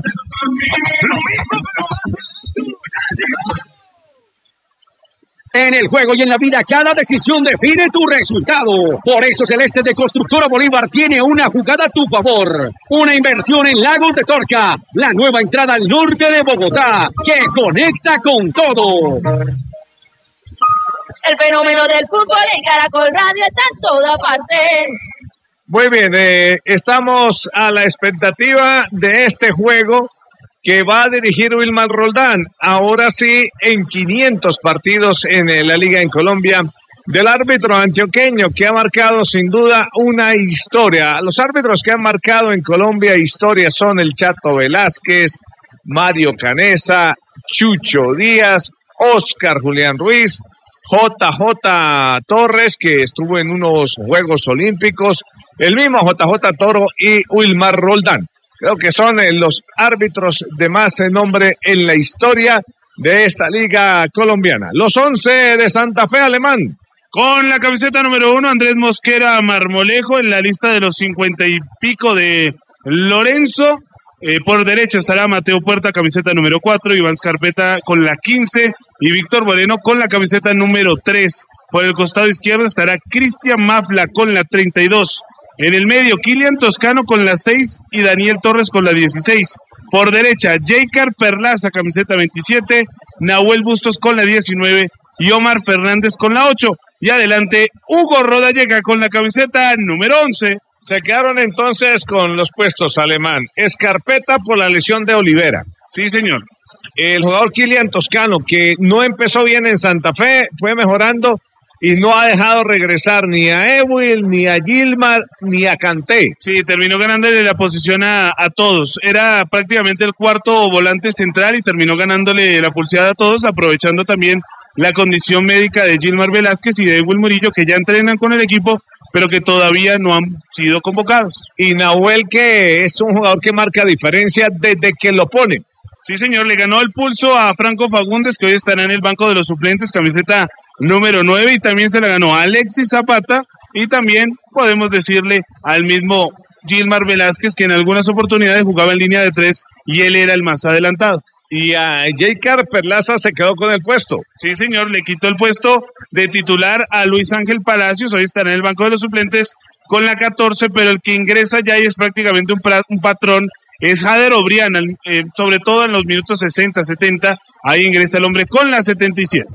D: Lo mismo, pero más.
J: En el juego y en la vida, cada decisión define tu resultado. Por eso Celeste de Constructora Bolívar tiene una jugada a tu favor. Una inversión en Lagos de Torca, la nueva entrada al norte de Bogotá, que conecta con todo.
Z: El fenómeno del fútbol en Caracol Radio está en toda parte.
A: Muy bien, eh, estamos a la expectativa de este juego que va a dirigir Wilmar Roldán, ahora sí en quinientos partidos en la Liga en Colombia, del árbitro antioqueño que ha marcado sin duda una historia. Los árbitros que han marcado en Colombia historia son el Chato Velázquez, Mario Canesa, Chucho Díaz, Oscar Julián Ruiz, J J Torres, que estuvo en unos Juegos Olímpicos, el mismo J J Toro y Wilmar Roldán. Creo que son eh, los árbitros de más eh, nombre en la historia de esta liga colombiana. Los once de Santa Fe, Alemán.
Y: Con la camiseta número uno, Andrés Mosquera Marmolejo, en la lista de los cincuenta y pico de Lorenzo. Eh, por derecha estará Mateo Puerta, camiseta número cuatro, Iván Scarpeta con la quince y Víctor Moreno con la camiseta número tres. Por el costado izquierdo estará Cristian Mafla con la treinta y dos. En el medio, Kilian Toscano con la seis y Daniel Torres con la dieciséis. Por derecha, Jaycar Perlaza, camiseta veintisiete, Nahuel Bustos con la diecinueve y Omar Fernández con la ocho. Y adelante, Hugo Rodallega con la camiseta número once.
A: Se quedaron entonces con los puestos, Alemán. Escarpeta por la lesión de Olivera.
Y: Sí, señor.
A: El jugador Kilian Toscano, que no empezó bien en Santa Fe, fue mejorando y no ha dejado regresar ni a Ewil, ni a Gilmar, ni a Kanté.
Y: Sí, terminó ganándole la posición a, a todos. Era prácticamente el cuarto volante central y terminó ganándole la pulseada a todos, aprovechando también la condición médica de Gilmar Velázquez y de Ewil Murillo, que ya entrenan con el equipo, pero que todavía no han sido convocados.
A: Y Nahuel, que es un jugador que marca diferencia desde que lo pone.
Y: Sí, señor, le ganó el pulso a Franco Fagundes, que hoy estará en el banco de los suplentes, camiseta número nueve, y también se la ganó a Alexis Zapata, y también podemos decirle al mismo Gilmar Velázquez, que en algunas oportunidades jugaba en línea de tres, y él era el más adelantado.
A: Y a Jaycar Perlaza se quedó con el puesto.
Y: Sí, señor, le quitó el puesto de titular a Luis Ángel Palacios, hoy estará en el banco de los suplentes con la catorce, pero el que ingresa ya es prácticamente un, pra- un patrón es Jader Obrián, eh, sobre todo en los minutos sesenta, setenta, ahí ingresa el hombre con la setenta y siete.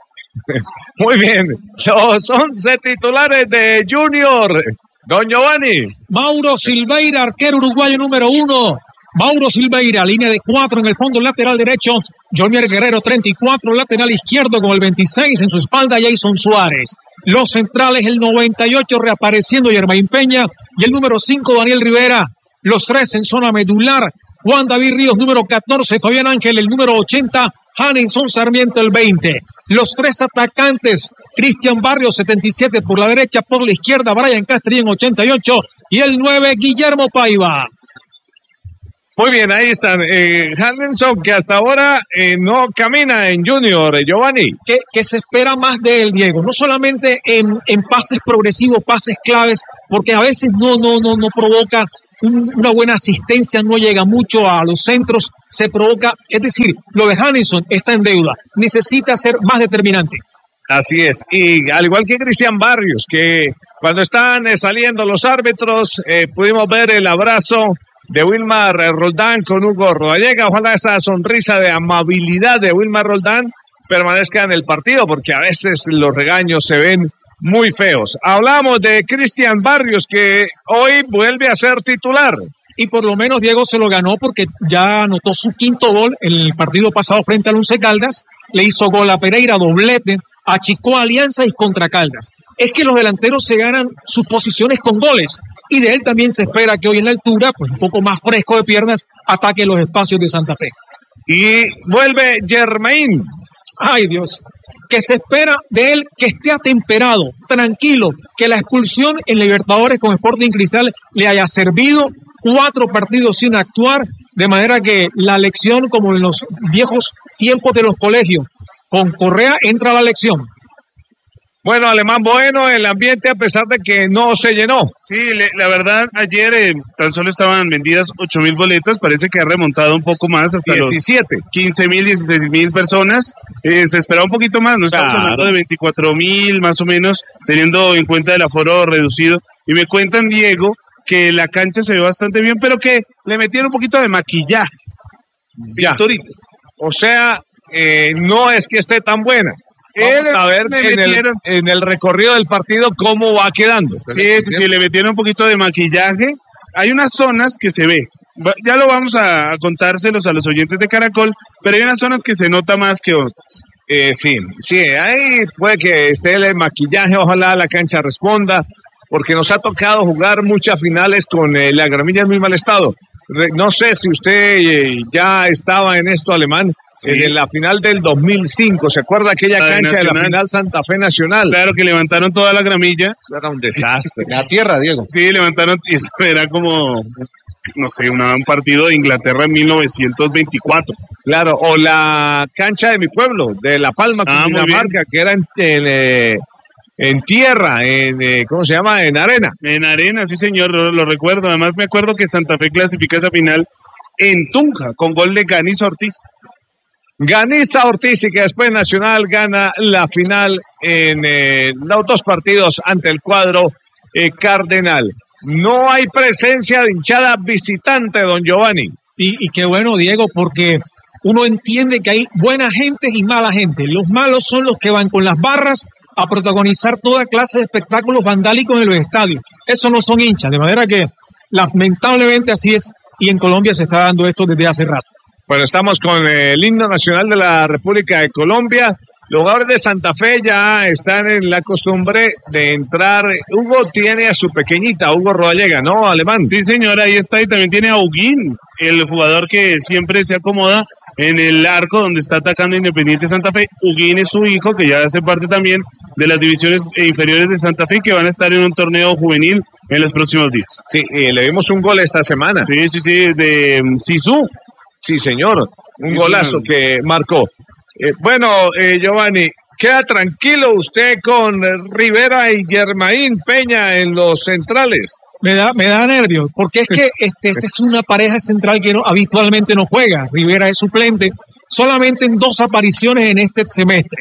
A: Muy bien, los once titulares de Junior. Don Giovanni.
B: Mauro Silveira, arquero uruguayo número uno. Mauro Silveira, línea de cuatro en el fondo lateral derecho. Jomier Guerrero, treinta y cuatro, lateral izquierdo con el veintiséis en su espalda. Jason Suárez. Los centrales, el noventa y ocho reapareciendo Yermain Peña y el número cinco Daniel Rivera. Los tres en zona medular. Juan David Ríos, número catorce, Fabián Ángel, el número ochenta, Hanninson Sarmiento, el veinte. Los tres atacantes, Cristian Barrios, setenta y siete por la derecha, por la izquierda, Brian Castrillón, ochenta y ocho, y el nueve, Guillermo Paiva.
A: Muy bien, ahí están. Eh, Hanninson, que hasta ahora eh, no camina en Junior, eh, Giovanni.
B: Que, que se espera más de él, Diego. No solamente en, en pases progresivos, pases claves, porque a veces no, no, no, no provoca un, una buena asistencia, no llega mucho a los centros, se provoca, es decir, lo de Hanninson está en deuda. Necesita ser más determinante.
A: Así es, y al igual que Cristian Barrios, que cuando están eh, saliendo los árbitros, eh, pudimos ver el abrazo de Wilmar Roldán con Hugo Rodallega. Ojalá esa sonrisa de amabilidad de Wilmar Roldán permanezca en el partido, porque a veces los regaños se ven muy feos. Hablamos de Cristian Barrios, que hoy vuelve a ser titular.
B: Y por lo menos Diego se lo ganó porque ya anotó su quinto gol en el partido pasado frente al Once Caldas. Le hizo gol a Pereira, doblete, achicó Alianza y contra Caldas. Es que los delanteros se ganan sus posiciones con goles. Y de él también se espera que hoy en la altura, pues un poco más fresco de piernas, ataque los espacios de Santa Fe.
A: Y vuelve Yermain.
B: Ay, Dios. Que se espera de él que esté atemperado, tranquilo, que la expulsión en Libertadores con Sporting Cristal le haya servido. Cuatro partidos sin actuar, de manera que la lección, como en los viejos tiempos de los colegios, con Correa entra a la lección.
A: Bueno, Alemán, bueno el ambiente a pesar de que no se llenó.
Y: Sí, le, la verdad, ayer eh, tan solo estaban vendidas ocho mil boletas, parece que ha remontado un poco más hasta
A: diecisiete.
Y: Los quince mil, dieciséis mil personas. Eh, se esperaba un poquito más, no estamos claro. hablando de veinticuatro mil más o menos, teniendo en cuenta el aforo reducido. Y me cuentan, Diego, que la cancha se ve bastante bien, pero que le metieron un poquito de maquillaje.
A: Ya. Pinturito. O sea, eh, no es que esté tan buena. Vamos a ver en el, en el recorrido del partido cómo va quedando.
Y: Sí, sí, sí, le metieron un poquito de maquillaje. Hay unas zonas que se ve. Ya lo vamos a, a contárselos a los oyentes de Caracol, pero hay unas zonas que se nota más que otras.
A: Eh, sí, sí, ahí puede que esté el maquillaje, ojalá la cancha responda, porque nos ha tocado jugar muchas finales con eh, la gramilla en muy mal estado. No sé si usted eh, ya estaba en esto, Alemán, sí. En la final del dos mil cinco, ¿se acuerda aquella la cancha de, de la final Santa Fe Nacional?
Y: Claro, que levantaron toda la gramilla.
A: Eso era un desastre.
B: La tierra, Diego.
Y: Sí, levantaron, y eso era como, no sé, una, un partido de Inglaterra en mil novecientos veinticuatro.
A: Claro, o la cancha de mi pueblo, de La Palma,
Y: ah,
A: Cundinamarca, que era en... en eh, En tierra, en, eh, ¿cómo se llama? En arena.
Y: En arena, sí señor, lo, lo recuerdo. Además me acuerdo que Santa Fe clasifica esa final en Tunja, con gol de Ganiza Ortiz.
A: Ganiza Ortiz, y que después Nacional gana la final en eh, los dos partidos ante el cuadro eh, cardenal. No hay presencia de hinchada visitante, don Giovanni.
B: Y, y qué bueno, Diego, porque uno entiende que hay buena gente y mala gente. Los malos son los que van con las barras a protagonizar toda clase de espectáculos vandálicos en los estadios. Esos no son hinchas, de manera que lamentablemente así es, y en Colombia se está dando esto desde hace rato.
A: Bueno, estamos con el himno nacional de la República de Colombia. Los jugadores de Santa Fe ya están en la costumbre de entrar. Hugo tiene a su pequeñita, Hugo Rodallega, ¿no, Alemán?
Y: Sí, señor, ahí está, y también tiene a Huguín, el jugador que siempre se acomoda en el arco donde está atacando Independiente Santa Fe. Huguín es su hijo, que ya hace parte también de las divisiones inferiores de Santa Fe, que van a estar en un torneo juvenil en los próximos días.
A: Sí, y le dimos un gol esta semana.
Y: Sí, sí, sí, de um, Sisu.
A: Sí, señor, un sí, golazo sí, que marcó. Eh, bueno, eh, Giovanni, queda tranquilo usted con Rivera y Yermain Peña en los centrales.
B: Me da, me da nervios, porque es que este, este es una pareja central que no, habitualmente no juega. Rivera es suplente, solamente en dos apariciones en este semestre.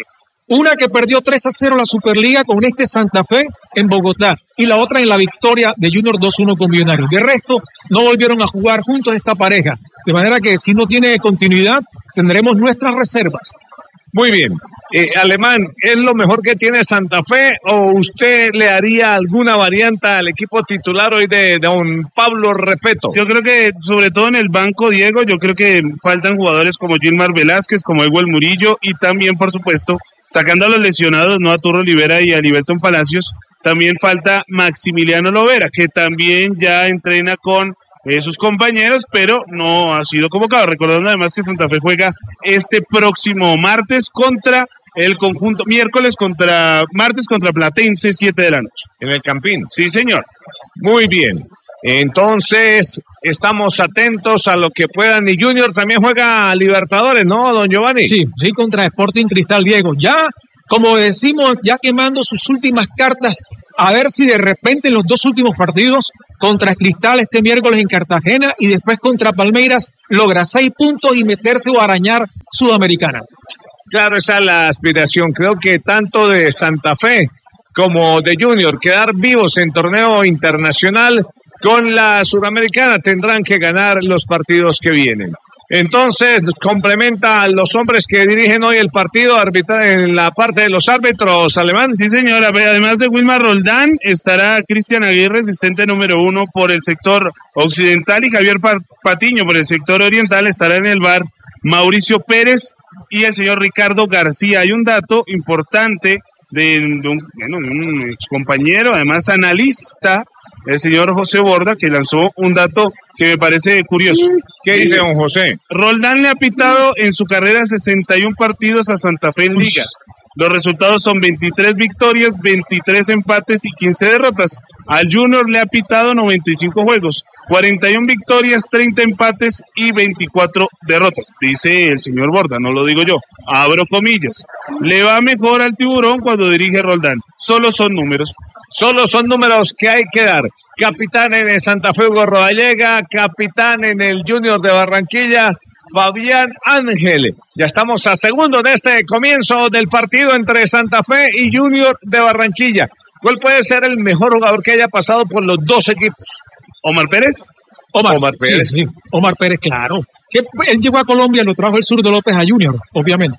B: Una que perdió tres a cero la Superliga con este Santa Fe en Bogotá y la otra en la victoria de Junior dos uno con Millonarios. De resto, no volvieron a jugar juntos esta pareja. De manera que si no tiene continuidad, tendremos nuestras reservas.
A: Muy bien. Eh, Alemán, ¿es lo mejor que tiene Santa Fe o usted le haría alguna variante al equipo titular hoy de don Pablo Repeto?
Y: Yo creo que, sobre todo en el banco, Diego, yo creo que faltan jugadores como Gilmar Velázquez, como Ewell Murillo y también, por supuesto, sacando a los lesionados, no a Turro Olivera y a Liberton Palacios, también falta Maximiliano Lovera, que también ya entrena con eh, sus compañeros, pero no ha sido convocado. Recordando además que Santa Fe juega este próximo martes contra el conjunto, miércoles contra, martes contra Platense, siete de la noche.
A: En el Campín.
Y: Sí, señor.
A: Muy bien. Entonces, estamos atentos a lo que puedan. Y Junior también juega a Libertadores, ¿no, don Giovanni?
B: Sí, sí, contra Sporting Cristal, Diego. Ya, como decimos, ya quemando sus últimas cartas, a ver si de repente en los dos últimos partidos, contra Cristal este miércoles en Cartagena y después contra Palmeiras, logra seis puntos y meterse o arañar Sudamericana.
A: Claro, esa es la aspiración. Creo que tanto de Santa Fe como de Junior, quedar vivos en torneo internacional con la Sudamericana, tendrán que ganar los partidos que vienen. Entonces, complementa a los hombres que dirigen hoy el partido arbitra en la parte de los árbitros, Alemán.
Y: Sí, señora. Además de Wilmar Roldán, estará Cristian Aguirre, asistente número uno por el sector occidental, y Javier Patiño por el sector oriental. Estará en el bar Mauricio Pérez y el señor Ricardo García. Hay un dato importante de, de un, bueno, de un ex compañero, además analista, el señor José Borda, que lanzó un dato que me parece curioso.
A: ¿Qué dice don José?
Y: Roldán le ha pitado en su carrera sesenta y uno partidos a Santa Fe en Liga. Los resultados son veintitrés victorias, veintitrés empates y quince derrotas. Al Junior le ha pitado noventa y cinco juegos, cuarenta y una victorias, treinta empates y veinticuatro derrotas. Dice el señor Borda, no lo digo yo. Abro comillas. Le va mejor al Tiburón cuando dirige Roldán. Solo son números.
A: Solo son números que hay que dar. Capitán en el Santa Fe, Hugo Rodallega. Capitán en el Junior de Barranquilla, Fabián Ángel. Ya estamos a segundo de este comienzo del partido entre Santa Fe y Junior de Barranquilla. ¿Cuál puede ser el mejor jugador que haya pasado por los dos equipos?
Y: ¿Omar Pérez?
B: Omar, Omar Pérez. Sí, sí. Omar Pérez, claro. Que él llegó a Colombia, lo trajo el Zurdo López a Junior, obviamente.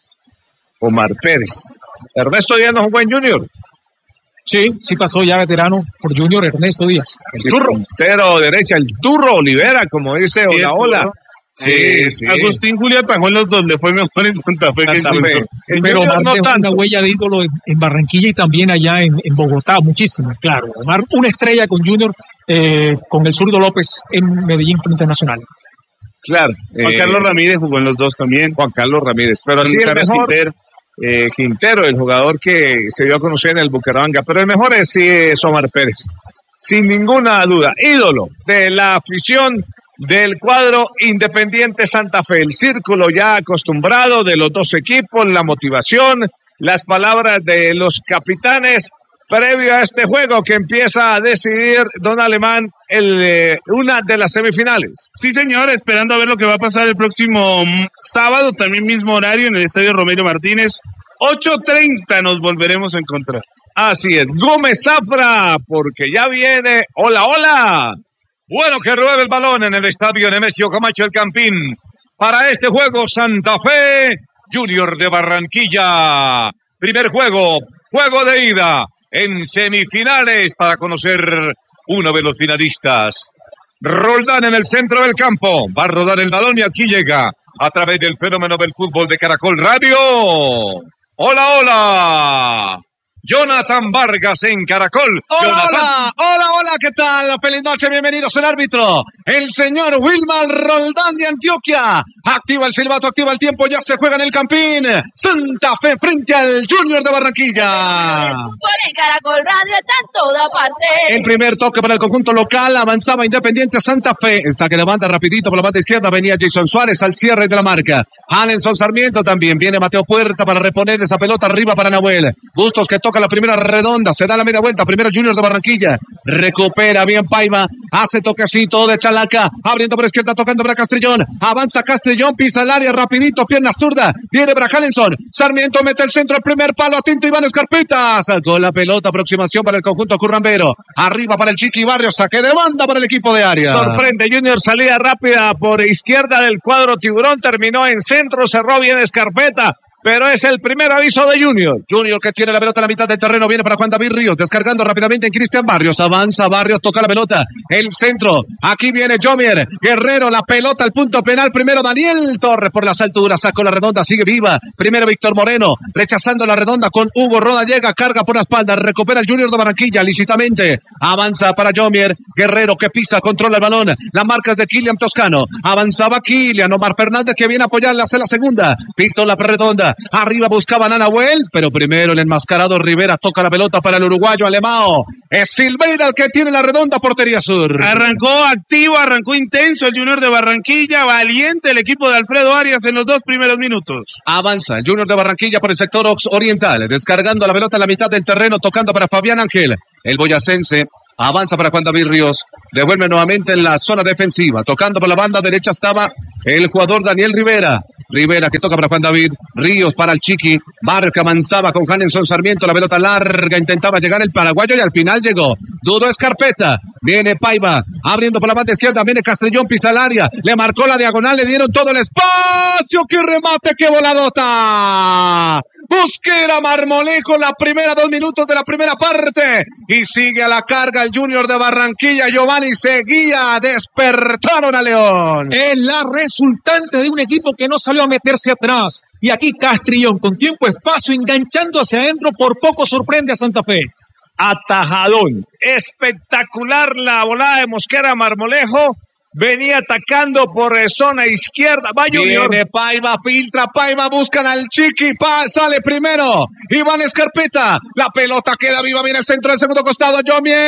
A: Omar Pérez. Ernesto Díaz no jugó en Junior.
B: Sí, sí pasó ya veterano por Junior, Ernesto Díaz.
A: El sí, turro. Pero derecha, el turro Olivera, como dice
Y: sí,
A: Hola Hola.
Y: Sí, sí. Agustín Julio atajó en los dos, le fue mejor en Santa Fe que en Santa Fe.
B: Pero Omar no dejó una huella de ídolo en, en Barranquilla y también allá en, en Bogotá, muchísimo, claro. Omar, una estrella con Junior, eh, con el Zurdo López en Medellín frente a Nacional.
A: Claro.
Y: Juan eh, Carlos Ramírez jugó en los dos también.
A: Juan Carlos Ramírez, pero sí el mejor, Quintero. Eh, Quintero, el jugador que se dio a conocer en el Bucaramanga, pero el mejor es, sí, es Omar Pérez, sin ninguna duda, ídolo de la afición del cuadro Independiente Santa Fe, el círculo ya acostumbrado de los dos equipos, la motivación, las palabras de los capitanes previo a este juego que empieza a decidir don Alemán el, eh, una de las semifinales.
Y: Sí, señor, esperando a ver lo que va a pasar el próximo sábado, también mismo horario en el Estadio Romero Martínez, ocho treinta nos volveremos a encontrar.
A: Así es, Gómez Zafra, porque ya viene, hola, hola.
E: Bueno, que ruede el balón en el Estadio Nemesio Camacho El Campín. Para este juego, Santa Fe, Junior de Barranquilla. Primer juego, juego de ida. En semifinales para conocer uno de los finalistas. Roldán en el centro del campo. Va a rodar el balón y aquí llega a través del fenómeno del fútbol de Caracol Radio. Hola, hola. Jonathan Vargas en Caracol.
L: Hola,
E: Jonathan.
L: hola, hola, hola, ¿qué tal? Feliz noche, bienvenidos el árbitro, el señor Wilmar Roldán de Antioquia. Activa el silbato, activa el tiempo, ya se juega en el Campín. Santa Fe frente al Junior de Barranquilla.
Z: El fútbol en Caracol Radio está en toda parte.
L: El primer toque para el conjunto local, avanzaba Independiente Santa Fe. El saque de banda rapidito por la banda izquierda, venía Jason Suárez al cierre de la marca. Alenson Sarmiento también, viene Mateo Puerta para reponer esa pelota arriba para Nahuel. Bustos que toca la primera redonda, se da la media vuelta, primero Junior de Barranquilla, recupera bien Paiva, hace toquecito de Chalaca, abriendo por izquierda, tocando para Castrillón, avanza Castrillón, pisa el área rapidito, pierna zurda, viene para Hallenson, Sarmiento mete el centro, el primer palo, atinta Iván Escarpeta, sacó la pelota, aproximación para el conjunto currambero, arriba para el Chiqui Barrios, saque de banda para el equipo de área.
A: Sorprende Junior, salida rápida por izquierda del cuadro Tiburón, terminó en centro, cerró bien Escarpeta, pero es el primer aviso de Junior.
L: Junior que tiene la pelota en la mitad del terreno, viene para Juan David Ríos, descargando rápidamente en Cristian Barrios, avanza Barrios, toca la pelota, el centro, aquí viene Jomier, Guerrero, la pelota al punto penal, primero Daniel Torres por las alturas, sacó la redonda, sigue viva, primero Víctor Moreno, rechazando la redonda con Hugo Roda, llega, carga por la espalda, recupera el Junior de Barranquilla, lícitamente, avanza para Jomier, Guerrero que pisa, controla el balón, la marca es de Kilian Toscano, avanzaba Kilian, Omar Fernández que viene a apoyarle, hace la segunda, Víctor la redonda, arriba buscaban a Nahuel, pero primero el enmascarado Rivera toca la pelota para el uruguayo Alemão. Es Silveira el que tiene la redonda, portería sur.
Y: Arrancó activo, arrancó intenso el Junior de Barranquilla, valiente el equipo de Alfredo Arias en los dos primeros minutos.
L: Avanza el Junior de Barranquilla por el sector oriental, descargando la pelota en la mitad del terreno, tocando para Fabián Ángel, el boyacense. Avanza para Juan David Ríos, devuelve nuevamente en la zona defensiva, tocando por la banda derecha estaba el jugador Daniel Rivera. Rivera que toca para Juan David, Ríos para el Chiqui, Barrio que avanzaba con Hanenson Sarmiento, la pelota larga, intentaba llegar el paraguayo y al final llegó. Dudo Escarpeta, viene Paiva, abriendo por la banda izquierda, viene Castrillón, pisa el área, le marcó la diagonal, le dieron todo el espacio, ¡qué remate, qué voladota! Busquera Marmolejo, la primera dos minutos de la primera parte, y sigue a la carga el Junior de Barranquilla, Giovanni seguía, despertaron a León.
B: Es la resultante de un equipo que no salió a meterse atrás. Y aquí Castrillón, con tiempo espacio, enganchando hacia adentro, por poco sorprende a Santa Fe.
A: Atajadón. Espectacular la volada de Mosquera Marmolejo. Venía atacando por zona izquierda. Va Junior.
L: Viene Paiva, filtra Paiva, buscan al Chiqui. Pa, sale primero Iván Escarpeta. La pelota queda viva, viene el centro del segundo costado.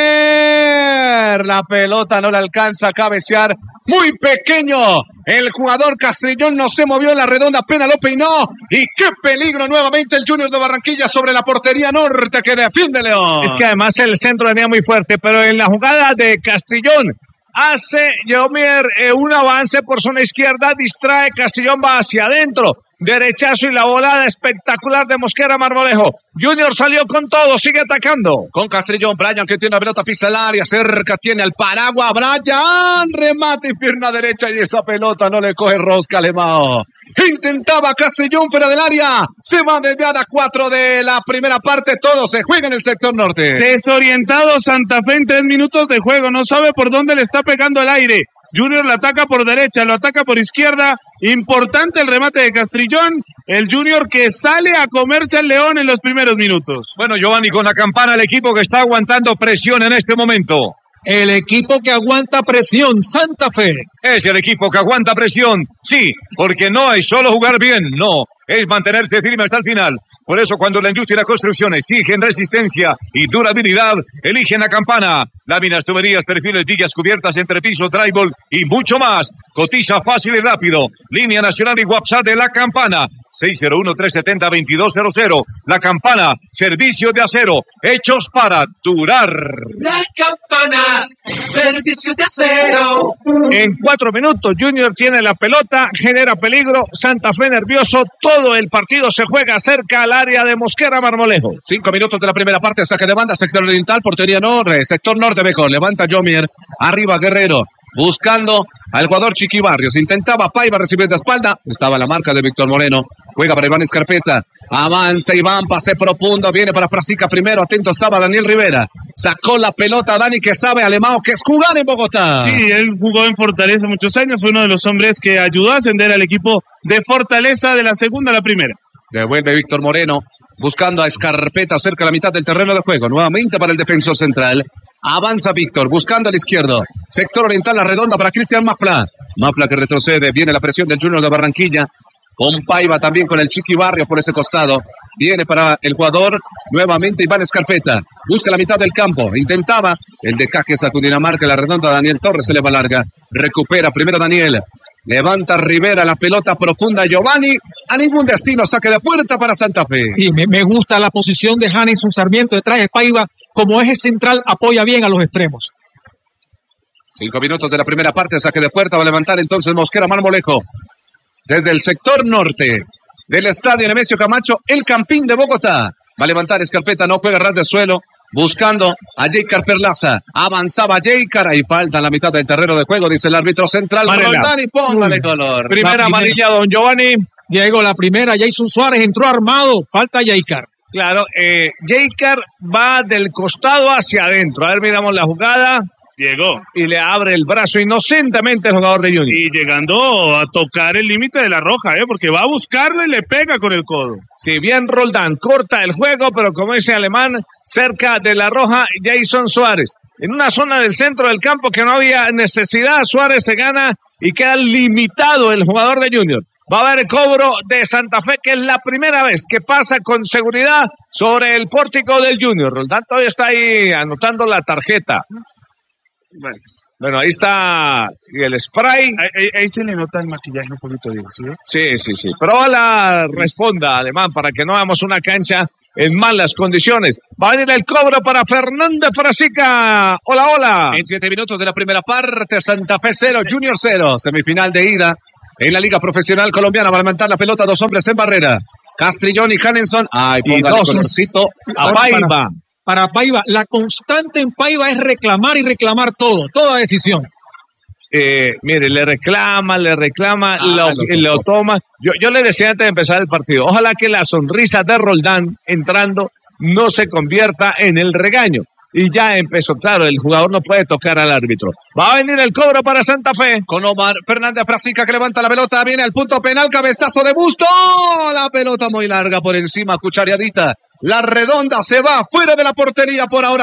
L: Jomier. La pelota no le alcanza a cabecear. Muy pequeño. El jugador Castrillón no se movió en la redonda, apenas lo peinó. Y qué peligro nuevamente el Junior de Barranquilla sobre la portería norte que defiende León.
A: Es que además el centro venía muy fuerte, pero en la jugada de Castrillón hace Jomier eh, un avance por zona izquierda, distrae, Castrillón va hacia adentro, derechazo y la volada espectacular de Mosquera Marmolejo. Junior salió con todo, sigue atacando.
L: Con Castrillón, Brian que tiene la pelota, pisa el área, cerca tiene al Paragua, Brian, remate y pierna derecha y esa pelota no le coge rosca Alemão. Intentaba Castrillón fuera del área, se va desviada cuatro de la primera parte, todo se juega en el sector norte.
Y: Desorientado Santa Fe en tres minutos de juego, no sabe por dónde le está pegando el aire. Junior lo ataca por derecha, lo ataca por izquierda. Importante el remate de Castrillón. El Junior que sale a comerse al León en los primeros minutos.
E: Bueno, Giovanni, con la campana el equipo que está aguantando presión en este momento.
B: El equipo que aguanta presión, Santa Fe.
E: Es el equipo que aguanta presión, sí, porque no es solo jugar bien, no, es mantenerse firme hasta el final. Por eso cuando la industria y la construcción exigen resistencia y durabilidad, eligen la campana. Láminas, tuberías, perfiles, vigas, cubiertas, entrepisos, drywall y mucho más. Cotiza fácil y rápido. Línea nacional y WhatsApp de la campana. seis cero uno, tres siete cero, dos dos cero cero. La campana, servicio de acero, hechos para durar.
F: La campana, servicio de acero.
A: En cuatro minutos, Junior tiene la pelota, genera peligro, Santa Fe nervioso, todo el partido se juega cerca al área de Mosquera Marmolejo.
L: Cinco minutos de la primera parte, saque de banda, sector oriental, portería norte, sector norte mejor, levanta Jomier, arriba Guerrero, buscando al jugador Chiqui Barrios, intentaba Paiva recibir de espalda, estaba la marca de Víctor Moreno, juega para Iván Escarpeta, avanza Iván, pase profundo, viene para Frasica primero, atento estaba Daniel Rivera, sacó la pelota Dani que sabe Alemão que es jugar en Bogotá.
Y: Sí, él jugó en Fortaleza muchos años, fue uno de los hombres que ayudó a ascender al equipo de Fortaleza de la segunda a la primera.
L: Devuelve Víctor Moreno, buscando a Escarpeta cerca de la mitad del terreno de juego, nuevamente para el defensor central. Avanza Víctor, buscando al izquierdo. Sector oriental, la redonda para Cristian Mafla. Mafla que retrocede, viene la presión del Junior de Barranquilla. Con Paiva también con el Chiqui Barrio por ese costado. Viene para el jugador nuevamente Iván Escarpeta. Busca la mitad del campo. Intentaba el de Caques a Cundinamarca. La redonda Daniel Torres se le va larga. Recupera primero Daniel. Levanta Rivera la pelota profunda. Giovanni a ningún destino. Saque de puerta para Santa Fe.
B: Y me, me gusta la posición de Hanison Sarmiento detrás de Paiva. Como eje central apoya bien a los extremos.
L: Cinco minutos de la primera parte, saque de puerta, va a levantar entonces Mosquera Marmolejo. Desde el sector norte del estadio Nemesio Camacho, el Campín de Bogotá. Va a levantar Escarpeta, no juega ras de suelo, buscando a Jaycar Perlaza. Avanzaba Jaycar, ahí falta la mitad del terreno de juego, dice el árbitro central. Roldán, y póngale Uy. color.
A: Primera amarilla, don Giovanni.
B: Diego, la primera, Jason Suárez entró armado, falta Jaycar.
A: Claro, eh, Jaycar va del costado hacia adentro. A ver, miramos la jugada.
Y: Llegó.
A: Y le abre el brazo inocentemente el jugador de Junior.
Y: Y llegando a tocar el límite de la roja, ¿eh? Porque va a buscarlo y le pega con el codo.
A: Si bien Roldán corta el juego, pero como ese alemán, cerca de la roja, Jason Suárez. En una zona del centro del campo que no había necesidad, Suárez se gana y queda limitado el jugador de Junior. Va a haber el cobro de Santa Fe, que es la primera vez que pasa con seguridad sobre el pórtico del Junior. Roldán todavía está ahí anotando la tarjeta.
Y: Bueno.
A: bueno, ahí está el spray.
Y: Ahí, ahí, ahí se le nota el maquillaje un poquito, Diego, ¿sí?
A: Sí, sí, sí. Pero ojalá responda, alemán, para que no hagamos una cancha en malas condiciones. Va a venir el cobro para Fernández Frasica. Hola, hola.
L: En siete minutos de la primera parte, Santa Fe cero, Junior cero. Semifinal de ida en la Liga Profesional Colombiana. Va a levantar la pelota, dos hombres en barrera. Castrillón y Hanenson. Ay, póngale
B: dos.
L: colorcito
B: a Paiva. Para, para Paiva, la constante en Paiva es reclamar y reclamar todo, toda decisión.
A: Eh, mire, le reclama, le reclama, ah, lo, lo, lo toma. Yo, yo le decía antes de empezar el partido, ojalá que la sonrisa de Roldán entrando no se convierta en el regaño. Y ya empezó, claro, el jugador no puede tocar al árbitro. Va a venir el cobro para Santa Fe.
L: Con Omar Fernández Frasica que levanta la pelota, viene al punto penal, cabezazo de Busto. La pelota muy larga por encima, cuchareadita. La redonda se va fuera de la portería por ahora.